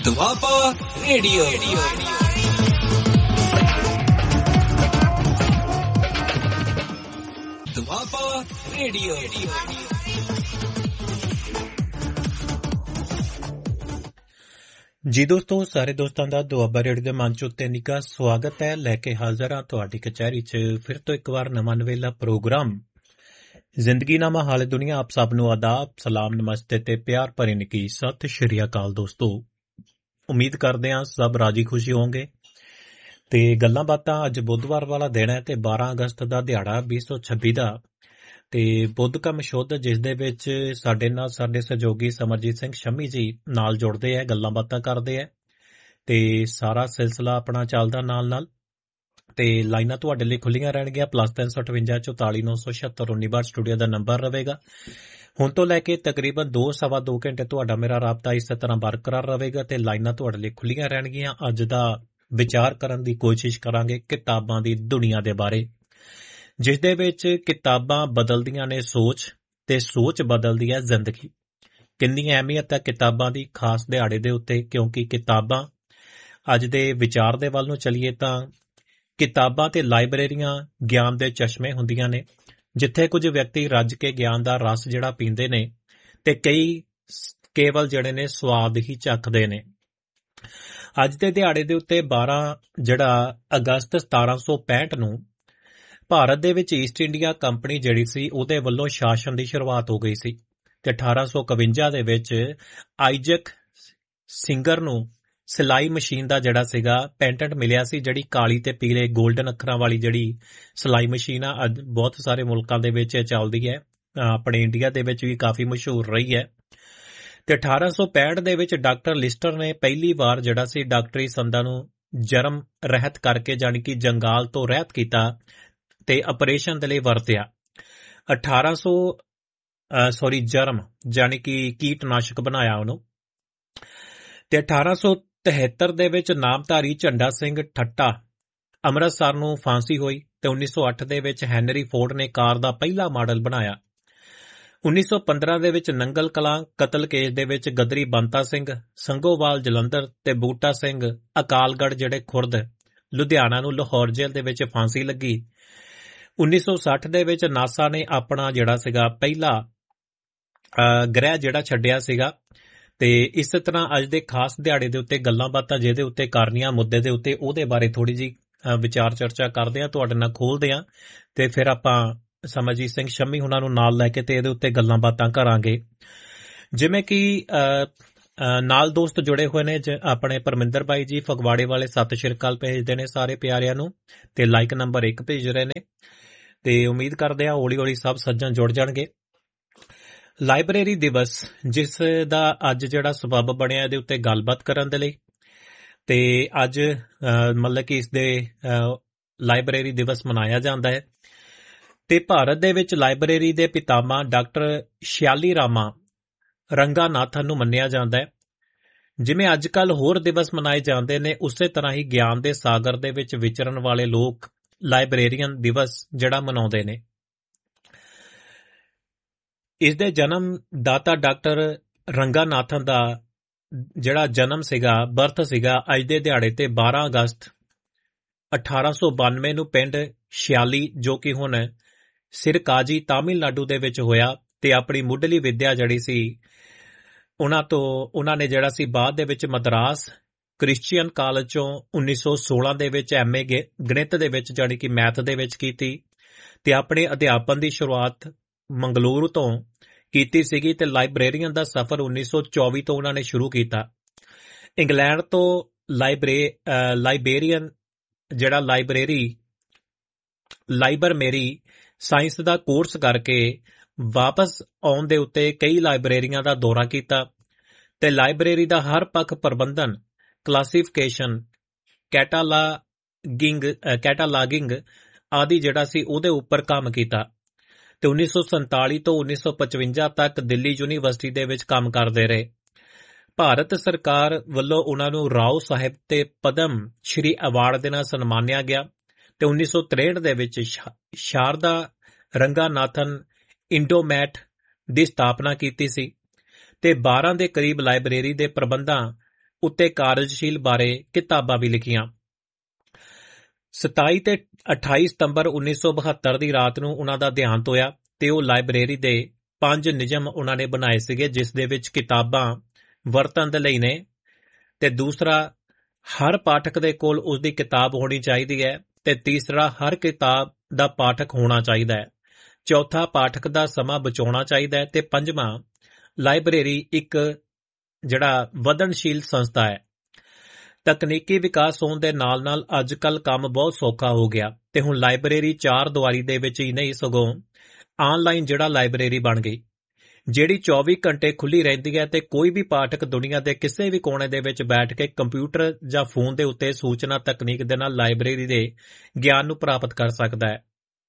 Doaba radio. Doaba radio. ਜੀ ਦੋਸਤੋ, ਸਾਰੇ ਦੋਸਤਾਂ ਦਾ ਦੁਆਬਾ ਰੇਡੀਓ ਦੇ ਮੰਚ ਉੱਤੇ ਨਿੱਘਾ ਸਵਾਗਤ ਹੈ। ਲੈ ਕੇ ਹਾਜ਼ਰ ਹਾਂ ਤੁਹਾਡੀ ਕਚਹਿਰੀ 'ਚ ਫਿਰ ਤੋਂ ਇੱਕ ਵਾਰ ਨਵਾਂ ਨਵੇਲਾ ਪ੍ਰੋਗਰਾਮ ਜ਼ਿੰਦਗੀਨਾਮਾ ਹਾਲੇ ਦੁਨੀਆ। ਆਪ ਸਭ ਨੂੰ ਆਦਾਬ, ਸਲਾਮ, ਨਮਸਤੇ ਤੇ ਪਿਆਰ ਭਰੀ ਨਿੱਘੀ ਸਤਿ ਸ਼੍ਰੀ ਅਕਾਲ। ਦੋਸਤੋ, ਉਮੀਦ ਕਰਦੇ ਹਾਂ ਸਭ ਰਾਜੀ ਖੁਸ਼ੀ ਹੋਣਗੇ ਤੇ ਗੱਲਾਂ ਬਾਤਾਂ। ਅੱਜ ਬੁੱਧਵਾਰ ਵਾਲਾ ਦਿਨ ਹੈ ਤੇ 12 ਅਗਸਤ ਦਾ ਦਿਹਾੜਾ 2026 ਦਾ, ਤੇ ਬੁੱਧ ਕਮ ਸ਼ੁੱਧ, ਜਿਸ ਦੇ ਵਿੱਚ ਸਾਡੇ ਨਾਲ ਸਾਡੇ ਸਹਿਯੋਗੀ ਸਮਰਜੀਤ ਸਿੰਘ ਸ਼ੰਮੀ ਜੀ ਨਾਲ ਜੁੜਦੇ ਹੈ, ਗੱਲਾਂ ਬਾਤਾਂ ਕਰਦੇ ਹੈ ਤੇ ਸਾਰਾ ਸਿਲਸਿਲਾ ਆਪਣਾ ਚੱਲਦਾ ਨਾਲ ਨਾਲ। ਤੇ ਲਾਈਨਾਂ ਤੁਹਾਡੇ ਲਈ ਖੁੱਲੀਆਂ ਰਹਿਣਗੀਆਂ। +358 44 976 19 ਸਟੂਡੀਓ ਦਾ ਨੰਬਰ ਰਹੇਗਾ। ਹੁਣ ਤੋਂ ਲੈ ਕੇ ਤਕਰੀਬਨ 2-2.25 ਘੰਟੇ ਤੁਹਾਡਾ ਮੇਰਾ ਰਾਬਤਾ ਇਸੇ ਤਰ੍ਹਾਂ ਬਰਕਰਾਰ ਰਹੇਗਾ ਤੇ ਲਾਈਨਾਂ ਤੁਹਾਡੇ ਲਈ ਖੁੱਲੀਆਂ ਰਹਿਣਗੀਆਂ। ਅੱਜ ਦਾ ਵਿਚਾਰ ਕਰਨ ਦੀ ਕੋਸ਼ਿਸ਼ ਕਰਾਂਗੇ ਕਿਤਾਬਾਂ ਦੀ ਦੁਨੀਆ ਦੇ ਬਾਰੇ, ਜਿਸ ਦੇ ਵਿੱਚ ਕਿਤਾਬਾਂ ਬਦਲਦੀਆਂ ਨੇ ਸੋਚ ਤੇ ਸੋਚ ਬਦਲਦੀ ਹੈ ਜ਼ਿੰਦਗੀ। ਕਿੰਨੀ ਅਹਿਮੀਅਤ ਹੈ ਕਿਤਾਬਾਂ ਦੀ, ਖਾਸ ਦਿਹਾੜੇ ਦੇ ਉੱਤੇ, ਕਿਉਂਕਿ ਕਿਤਾਬਾਂ ਅੱਜ ਦੇ ਵਿਚਾਰ ਦੇ ਵੱਲ ਨੂੰ ਚਲੀਏ ਤਾਂ ਕਿਤਾਬਾਂ ਤੇ ਲਾਇਬ੍ਰੇਰੀਆਂ ਗਿਆਨ ਦੇ ਚਸ਼ਮੇ ਹੁੰਦੀਆਂ ਨੇ, ਜਿੱਥੇ ਕੁਝ ਵਿਅਕਤੀ ਰੱਜ ਕੇ ਗਿਆਨ ਦਾ ਰਸ ਜਿਹੜਾ ਪੀਂਦੇ ਨੇ ਤੇ ਕਈ ਕੇਵਲ ਜਿਹੜੇ ਨੇ ਸਵਾਦ ਹੀ ਚੱਖਦੇ ਨੇ। ਅੱਜ ਦੇ ਦਿਹਾੜੇ ਦੇ ਉੱਤੇ 12 ਅਗਸਤ 1765 ਨੂੰ ਭਾਰਤ ਦੇ ਵਿੱਚ ਈਸਟ ਇੰਡੀਆ ਕੰਪਨੀ ਜਿਹੜੀ ਸੀ ਉਹਦੇ ਵੱਲੋਂ ਸ਼ਾਸਨ ਦੀ ਸ਼ੁਰੂਆਤ ਹੋ ਗਈ ਸੀ ਤੇ 1851 ਦੇ ਵਿੱਚ ਆਈਜ਼ੈਕ ਸਿੰਗਰ ਨੂੰ ਸਿਲਾਈ ਮਸ਼ੀਨ ਦਾ ਜਿਹੜਾ ਸੀਗਾ ਪੈਟੈਂਟ ਮਿਲਿਆ ਸੀ, ਜਿਹੜੀ ਕਾਲੀ ਤੇ ਪੀਲੇ 골ਡਨ ਅੱਖਰਾਂ ਵਾਲੀ ਜਿਹੜੀ ਸਿਲਾਈ ਮਸ਼ੀਨ ਆ ਅੱਜ ਬਹੁਤ ਸਾਰੇ ਮੁਲਕਾਂ ਦੇ ਵਿੱਚ ਚੱਲਦੀ ਹੈ, ਆਪਣੇ ਇੰਡੀਆ ਦੇ ਵਿੱਚ ਵੀ ਕਾਫੀ ਮਸ਼ਹੂਰ ਰਹੀ ਹੈ। ਤੇ 1865 ਦੇ ਵਿੱਚ ਡਾਕਟਰ ਲਿਸਟਰ ਨੇ ਪਹਿਲੀ ਵਾਰ ਜਿਹੜਾ ਸੀ ਡਾਕਟਰੀ ਸੰਦਾਂ ਨੂੰ ਜਰਮ ਰਹਿਤ ਕਰਕੇ, ਜਾਣੀ ਕਿ ਜੰਗਾਲ ਤੋਂ ਰਹਿਤ ਕੀਤਾ ਤੇ ਆਪਰੇਸ਼ਨ ਦੇ ਲਈ ਵਰਤਿਆ। ਜਰਮ ਜਾਣੀ ਕਿ ਕੀਟਨਾਸ਼ਕ ਬਣਾਇਆ ਉਹਨੂੰ। ਤੇ 1873 ਦੇ ਵਿੱਚ ਨਾਮਧਾਰੀ ਝੰਡਾ ਸਿੰਘ ਠੱਟਾ ਅੰਮ੍ਰਿਤਸਰ ਨੂੰ ਫਾਂਸੀ ਹੋਈ ਤੇ 1908 ਦੇ ਵਿੱਚ ਹੈਨਰੀ ਫੋਰਡ ਨੇ ਕਾਰ ਦਾ ਪਹਿਲਾ ਮਾਡਲ ਬਣਾਇਆ। 1915 ਦੇ ਵਿੱਚ ਨੰਗਲ ਕਲਾਂ ਕਤਲ ਕੇਸ ਦੇ ਵਿੱਚ ਗਦਰੀ ਬੰਤਾ ਸਿੰਘ ਸੰਗੋਵਾਲ ਜਲੰਧਰ ਤੇ ਬੂਟਾ ਸਿੰਘ ਅਕਾਲਗੜ੍ਹ ਜਿਹੜੇ ਖੁਰਦ ਲੁਧਿਆਣਾ ਨੂੰ ਲਾਹੌਰ ਜੇਲ੍ਹ ਦੇ ਵਿੱਚ ਫਾਂਸੀ ਲੱਗੀ। 1960 ਦੇ ਵਿੱਚ ਨਾਸਾ ਨੇ ਆਪਣਾ ਜਿਹੜਾ ਸੀਗਾ ਪਹਿਲਾ ਗ੍ਰਹਿ ਜਿਹੜਾ ਛੱਡਿਆ ਸੀਗਾ। ਤੇ ਇਸੇ ਤਰ੍ਹਾਂ ਅੱਜ ਦੇ ਖਾਸ ਦਿਹਾੜੇ ਦੇ ਉੱਤੇ ਗੱਲਾਂ ਬਾਤਾਂ ਜਿਹਦੇ ਉੱਤੇ ਕਰਨੀਆਂ, ਮੁੱਦੇ ਦੇ ਉੱਤੇ, ਉਹਦੇ ਬਾਰੇ ਥੋੜੀ ਜੀ ਵਿਚਾਰ ਚਰਚਾ ਕਰਦੇ ਹਾਂ, ਤੁਹਾਡੇ ਨਾਲ ਖੋਲਦੇ ਹਾਂ ਤੇ ਫਿਰ ਆਪਾਂ ਸਮਰਜੀਤ ਸਿੰਘ ਸ਼ੰਮੀ ਉਹਨਾਂ ਨੂੰ ਨਾਲ ਲੈ ਕੇ ਤੇ ਇਹਦੇ ਉੱਤੇ ਗੱਲਾਂ ਬਾਤਾਂ ਕਰਾਂਗੇ। ਜਿਵੇਂ ਕਿ ਨਾਲ ਦੋਸਤ ਜੁੜੇ ਹੋਏ ਨੇ ਆਪਣੇ ਪਰਮਿੰਦਰ ਬਾਈ ਜੀ ਫਗਵਾੜੇ ਵਾਲੇ, ਸਤਿ ਸ਼੍ਰੀ ਅਕਾਲ ਭੇਜਦੇ ਨੇ ਸਾਰੇ ਪਿਆਰਿਆਂ ਨੂੰ ਤੇ ਲਾਈਕ ਨੰਬਰ 1 ਭੇਜ ਰਹੇ ਨੇ ਤੇ ਉਮੀਦ ਕਰਦੇ ਹਾਂ ਹੌਲੀ ਹੌਲੀ ਸਭ ਸੱਜਣ ਜੁੜ ਜਾਣਗੇ। ਲਾਇਬ੍ਰੇਰੀ ਦਿਵਸ, ਜਿਸ ਦਾ ਅੱਜ ਜਿਹੜਾ ਸਬੱਬ ਬਣਿਆ ਇਹਦੇ ਉੱਤੇ ਗੱਲਬਾਤ ਕਰਨ ਦੇ ਲਈ, ਤੇ ਅੱਜ ਮਤਲਬ ਕਿ ਇਸ ਦੇ ਲਾਇਬ੍ਰੇਰੀ ਦਿਵਸ ਮਨਾਇਆ ਜਾਂਦਾ ਹੈ। ਤੇ ਭਾਰਤ ਦੇ ਵਿੱਚ ਲਾਇਬ੍ਰੇਰੀ ਦੇ ਪਿਤਾਮਾ ਡਾਕਟਰ ਸ਼ਿਆਲੀ ਰਾਮਾ ਰੰਗਾਨਾਥਨ ਨੂੰ ਮੰਨਿਆ ਜਾਂਦਾ ਹੈ। ਜਿਵੇਂ ਅੱਜ ਕੱਲ੍ਹ ਹੋਰ ਦਿਵਸ ਮਨਾਏ ਜਾਂਦੇ ਨੇ, ਉਸੇ ਤਰ੍ਹਾਂ ਹੀ ਗਿਆਨ ਦੇ ਸਾਗਰ ਦੇ ਵਿੱਚ ਵਿਚਰਨ ਵਾਲੇ ਲੋਕ ਲਾਇਬ੍ਰੇਰੀਅਨ ਦਿਵਸ ਜਿਹੜਾ ਮਨਾਉਂਦੇ ਨੇ। ਇਸ ਦੇ ਜਨਮ ਦਾਤਾ ਡਾਕਟਰ ਰੰਗਾਨਾਥਨ ਦਾ ਜਿਹੜਾ ਜਨਮ ਸੀਗਾ, ਬਰਥ ਸੀਗਾ, ਅੱਜ ਦੇ ਦਿਹਾੜੇ ਤੇ 12 ਅਗਸਤ 1892 ਨੂੰ ਪਿੰਡ ਸ਼ਿਆਲੀ, ਜੋ ਕਿ ਹੁਣ ਸਿਰਕਾਜੀ ਤਾਮਿਲਨਾਡੂ ਦੇ ਵਿੱਚ ਹੋਇਆ। ਤੇ ਆਪਣੀ ਮੁੱਢਲੀ ਵਿੱਦਿਆ ਜਿਹੜੀ ਸੀ ਉਹਨਾਂ ਨੇ ਜਿਹੜਾ ਸੀ ਬਾਅਦ ਦੇ ਵਿੱਚ ਮਦਰਾਸ ਕ੍ਰਿਸਚੀਅਨ ਕਾਲਜ ਚੋਂ 1916 ਦੇ ਵਿੱਚ MA ਗਣਿਤ ਦੇ ਵਿੱਚ, ਜਾਣੀ ਕਿ ਮੈਥ ਦੇ ਵਿੱਚ ਕੀਤੀ ਤੇ ਆਪਣੇ ਅਧਿਆਪਨ ਦੀ ਸ਼ੁਰੂਆਤ ਮੰਗਲੁਰੂ ਤੋਂ ਕੀਤੀ ਸੀਗੀ ਤੇ ਲਾਇਬ੍ਰੇਰੀਅਨ ਦਾ ਸਫ਼ਰ 1924 ਤੋਂ ਉਹਨਾਂ ਨੇ ਸ਼ੁਰੂ ਕੀਤਾ। ਇੰਗਲੈਂਡ ਤੋਂ ਲਾਇਬ੍ਰੇਰੀਅਨ ਜਿਹੜਾ ਲਾਇਬਰਮੇਰੀ ਸਾਇੰਸ ਦਾ ਕੋਰਸ ਕਰਕੇ ਵਾਪਸ ਆਉਣ ਦੇ ਉੱਤੇ ਕਈ ਲਾਇਬ੍ਰੇਰੀਆਂ ਦਾ ਦੌਰਾ ਕੀਤਾ ਤੇ ਲਾਇਬ੍ਰੇਰੀ ਦਾ ਹਰ ਪੱਖ ਪ੍ਰਬੰਧਨ, ਕਲਾਸੀਫਿਕੇਸ਼ਨ, ਕੈਟਾਲਾਗਿੰਗ ਆਦਿ ਜਿਹੜਾ ਸੀ ਉਹਦੇ ਉੱਪਰ ਕੰਮ ਕੀਤਾ ਤੇ 1947 ਤੋਂ 1955 ਤੱਕ ਦਿੱਲੀ ਯੂਨੀਵਰਸਿਟੀ ਦੇ ਵਿੱਚ ਕੰਮ ਕਰਦੇ ਰਹੇ। ਭਾਰਤ ਸਰਕਾਰ ਵੱਲੋਂ ਉਹਨਾਂ ਨੂੰ ਰਾਓ ਸਾਹਿਬ ਤੇ ਪਦਮ ਸ਼੍ਰੀ ਅਵਾਰਡ ਦੇ ਨਾਲ ਸਨਮਾਨਿਆ ਗਿਆ ਤੇ 1963 ਦੇ ਵਿੱਚ ਸ਼ਾਰਦਾ ਰੰਗਾਨਾਥਨ ਇੰਡੋਮੈਟ ਦੀ ਸਥਾਪਨਾ ਕੀਤੀ ਸੀ ਤੇ 12 ਦੇ ਕਰੀਬ ਲਾਇਬ੍ਰੇਰੀ ਦੇ ਪ੍ਰਬੰਧਾਂ ਉੱਤੇ ਕਾਰਜਸ਼ੀਲ ਬਾਰੇ ਕਿਤਾਬਾਂ ਵੀ ਲਿਖੀਆਂ। 27 ਤੇ 28 ਸਤੰਬਰ 1972 ਦੀ ਰਾਤ ਨੂੰ ਉਹਨਾਂ ਦਾ ਦੇਹਾਂਤ ਹੋਇਆ ਤੇ ਉਹ ਲਾਇਬ੍ਰੇਰੀ ਦੇ 5 ਨਿਯਮ ਉਹਨਾਂ ਨੇ ਬਣਾਏ ਸੀਗੇ, ਜਿਸ ਦੇ ਵਿੱਚ ਕਿਤਾਬਾਂ ਵਰਤਣ ਦੇ ਲਈ ਨੇ, ਤੇ ਦੂਸਰਾ ਹਰ ਪਾਠਕ ਦੇ ਕੋਲ ਉਸਦੀ ਕਿਤਾਬ ਹੋਣੀ ਚਾਹੀਦੀ ਹੈ, ਤੇ ਤੀਸਰਾ ਹਰ ਕਿਤਾਬ ਦਾ ਪਾਠਕ ਹੋਣਾ ਚਾਹੀਦਾ ਹੈ, ਚੌਥਾ ਪਾਠਕ ਦਾ ਸਮਾਂ ਬਚਾਉਣਾ ਚਾਹੀਦਾ ਹੈ, ਤੇ ਪੰਜਵਾਂ ਲਾਇਬ੍ਰੇਰੀ ਇੱਕ ਵਧਣਸ਼ੀਲ ਸੰਸਥਾ ਹੈ। ਤਕਨੀਕੀ ਵਿਕਾਸ ਹੋਣ ਦੇ ਨਾਲ ਨਾਲ ਅੱਜ ਕੱਲ੍ਹ ਕੰਮ ਬਹੁਤ ਸੌਖਾ ਹੋ ਗਿਆ ਤੇ ਹੁਣ ਲਾਇਬ੍ਰੇਰੀ 4 ਦੀਵਾਰੀ ਦੇ ਵਿੱਚ ਹੀ ਨਹੀਂ ਸਗੋਂ ਆਨਲਾਈਨ ਲਾਇਬ੍ਰੇਰੀ ਬਣ ਗਈ, ਜਿਹੜੀ 24 ਘੰਟੇ ਖੁੱਲੀ ਰਹਿੰਦੀ ਹੈ ਤੇ ਕੋਈ ਵੀ ਪਾਠਕ ਦੁਨੀਆ ਦੇ ਕਿਸੇ ਵੀ ਕੋਨੇ ਦੇ ਵਿੱਚ ਬੈਠ ਕੇ ਕੰਪਿਊਟਰ ਜਾਂ ਫੋਨ ਦੇ ਉੱਤੇ ਸੂਚਨਾ ਤਕਨੀਕ ਦੇ ਨਾਲ ਲਾਇਬ੍ਰੇਰੀ ਦੇ ਗਿਆਨ ਨੂੰ ਪ੍ਰਾਪਤ ਕਰ ਸਕਦਾ ਹੈ।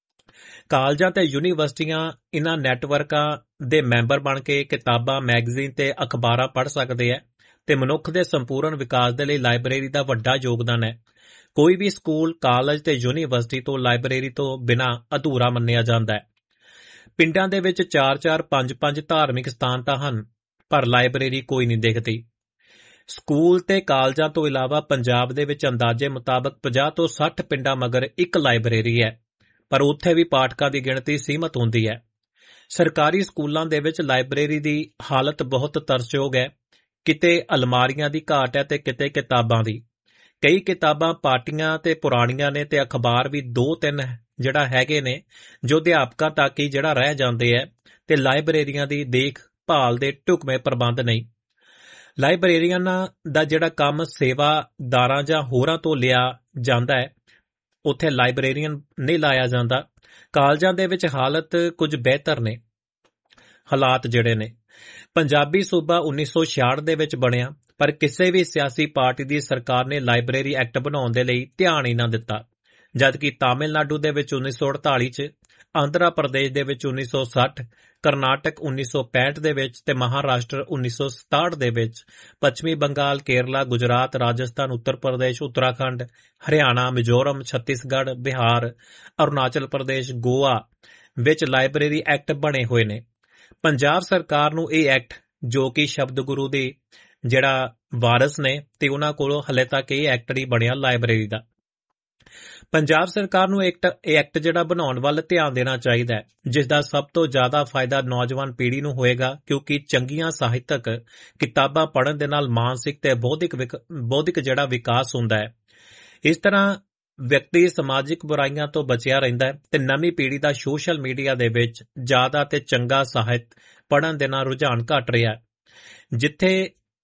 ਕਾਲਜਾਂ ਤੇ ਯੂਨੀਵਰਸਿਟੀਆਂ ਇਹਨਾਂ ਨੈਟਵਰਕਾਂ ਦੇ ਮੈਂਬਰ ਬਣ ਕੇ ਕਿਤਾਬਾਂ, ਮੈਗਜ਼ੀਨ ਤੇ ਅਖਬਾਰਾਂ ਪੜ੍ਹ ਸਕਦੇ ਹੈ ਤੇ ਮਨੁੱਖ ਦੇ ਸੰਪੂਰਨ ਵਿਕਾਸ ਦੇ ਲਈ ਲਾਇਬ੍ਰੇਰੀ ਦਾ ਵੱਡਾ ਯੋਗਦਾਨ ਹੈ। ਕੋਈ ਵੀ ਸਕੂਲ, ਕਾਲਜ ਤੇ ਯੂਨੀਵਰਸਿਟੀ ਤੋਂ ਲਾਇਬ੍ਰੇਰੀ ਤੋਂ ਬਿਨਾਂ ਅਧੂਰਾ ਮੰਨਿਆ ਜਾਂਦਾ ਹੈ। ਪਿੰਡਾਂ ਦੇ ਵਿੱਚ 4-4, 5-5 ਧਾਰਮਿਕ ਸਥਾਨ ਤਾਂ ਹਨ, ਪਰ ਲਾਇਬ੍ਰੇਰੀ ਕੋਈ ਨਹੀਂ ਦਿਖਦੀ। ਸਕੂਲ ਤੇ ਕਾਲਜਾਂ ਤੋਂ ਇਲਾਵਾ ਪੰਜਾਬ ਦੇ ਵਿੱਚ ਅੰਦਾਜ਼ੇ ਮੁਤਾਬਕ 50 ਤੋਂ 60 ਪਿੰਡਾਂ ਮਗਰ ਇੱਕ ਲਾਇਬ੍ਰੇਰੀ ਹੈ, ਪਰ ਉੱਥੇ ਵੀ ਪਾਠਕਾਂ ਦੀ ਗਿਣਤੀ ਸੀਮਤ ਹੁੰਦੀ ਹੈ। ਸਰਕਾਰੀ ਸਕੂਲਾਂ ਦੇ ਵਿੱਚ ਲਾਇਬ੍ਰੇਰੀ ਦੀ ਹਾਲਤ ਬਹੁਤ ਤਰਸਯੋਗ ਹੈ। ਕਿਤੇ ਅਲਮਾਰੀਆਂ ਦੀ ਘਾਟ ਹੈ ਤੇ ਕਿਤੇ ਕਿਤਾਬਾਂ ਦੀ। ਕਈ ਕਿਤਾਬਾਂ ਪਾਟੀਆਂ ਤੇ ਪੁਰਾਣੀਆਂ ਨੇ ਤੇ ਅਖਬਾਰ ਵੀ 2-3 ਹੈਗੇ ਨੇ ਜੋ ਅਧਿਆਪਕਾਂ ਤੱਕ ਹੀ ਰਹਿ ਜਾਂਦੇ ਹੈ ਤੇ ਲਾਇਬ੍ਰੇਰੀਆਂ ਦੀ ਦੇਖਭਾਲ ਦੇ ਢੁਕਵੇਂ ਪ੍ਰਬੰਧ ਨਹੀਂ। ਲਾਇਬ੍ਰੇਰੀਆਂ ਦਾ ਕੰਮ ਸੇਵਾਦਾਰਾਂ ਜਾਂ ਹੋਰਾਂ ਤੋਂ ਲਿਆ ਜਾਂਦਾ ਹੈ, ਉੱਥੇ ਲਾਇਬ੍ਰੇਰੀਅਨ ਨਹੀਂ ਲਾਇਆ ਜਾਂਦਾ। ਕਾਲਜਾਂ ਦੇ ਵਿੱਚ ਹਾਲਤ ਕੁਝ ਬਿਹਤਰ ਨੇ। ਹਾਲਾਤ ਨੇ ਪੰਜਾਬੀ ਸੂਬਾ 1966 ਦੇ ਵਿੱਚ ਬਣਿਆ, ਪਰ ਕਿਸੇ ਵੀ ਸਿਆਸੀ ਪਾਰਟੀ ਦੀ ਸਰਕਾਰ ਨੇ ਲਾਇਬ੍ਰੇਰੀ ਐਕਟ ਬਣਾਉਣ ਦੇ ਲਈ ਧਿਆਨ ਹੀ ਨਾ ਦਿੱਤਾ, ਜਦਕਿ ਤਾਮਿਲਨਾਡੂ ਦੇ ਵਿੱਚ 1948 'ਚ, ਆਂਧਰਾ ਪ੍ਰਦੇਸ਼ ਦੇ ਵਿੱਚ 1960, ਕਰਨਾਟਕ 1965 ਦੇ ਵਿੱਚ ਤੇ ਮਹਾਰਾਸ਼ਟਰ 1967 ਦੇ ਵਿੱਚ, ਪੱਛਮੀ ਬੰਗਾਲ, ਕੇਰਲਾ, ਗੁਜਰਾਤ, ਰਾਜਸਥਾਨ, ਉੱਤਰ ਪ੍ਰਦੇਸ਼, ਉੱਤਰਾਖੰਡ, ਹਰਿਆਣਾ, ਮਿਜ਼ੋਰਮ, ਛੱਤੀਸਗੜ੍ਹ, ਬਿਹਾਰ, ਅਰੁਣਾਚਲ ਪ੍ਰਦੇਸ਼, ਗੋਆ ਵਿੱਚ ਲਾਇਬ੍ਰੇਰੀ ਐਕਟ ਬਣੇ ਹੋਏ ਨੇ। ਪੰਜਾਬ ਸਰਕਾਰ ਨੂੰ ਇਹ ਐਕਟ, ਜੋ ਕਿ ਸ਼ਬਦ ਗੁਰੂ ਦੇ ਵਾਰਸ ਨੇ ਤੇ ਉਹਨਾਂ ਕੋਲੋਂ ਹਲੇ ਤੱਕ ਇਹ ਐਕਟ ਨਹੀਂ ਬਣਿਆ ਲਾਇਬ੍ਰੇਰੀ ਦਾ। ਪੰਜਾਬ ਸਰਕਾਰ ਨੂੰ ਇਹ ਐਕਟ ਬਣਾਉਣ ਵੱਲ ਧਿਆਨ ਦੇਣਾ ਚਾਹੀਦਾ ਹੈ, ਜਿਸ ਦਾ ਸਭ ਤੋਂ ਜ਼ਿਆਦਾ ਫਾਇਦਾ ਨੌਜਵਾਨ ਪੀੜ੍ਹੀ ਨੂੰ ਹੋਏਗਾ, ਕਿਉਂਕਿ ਚੰਗੀਆਂ ਸਾਹਿਤਕ ਕਿਤਾਬਾਂ ਪੜ੍ਹਨ ਦੇ ਨਾਲ ਮਾਨਸਿਕ ਤੇ ਬੌਧਿਕ ਵਿਕਾਸ ਹੁੰਦਾ ਹੈ। ਇਸ ਤਰ੍ਹਾਂ ਵਿਅਕਤੀ ਸਮਾਜਿਕ ਬੁਰਾਈਆਂ ਤੋਂ ਬਚਿਆ ਰਹਿੰਦਾ ਹੈ ਤੇ ਨਵੀਂ ਪੀੜ੍ਹੀ ਦਾ ਸੋਸ਼ਲ ਮੀਡੀਆ ਦੇ ਵਿੱਚ ਜ਼ਿਆਦਾ ਤੇ ਚੰਗਾ ਸਾਹਿਤ ਪੜ੍ਹਨ ਦੇ ਨਾਲ ਰੁਝਾਨ ਘਟ ਰਿਹਾ ਹੈ। ਜਿੱਥੇ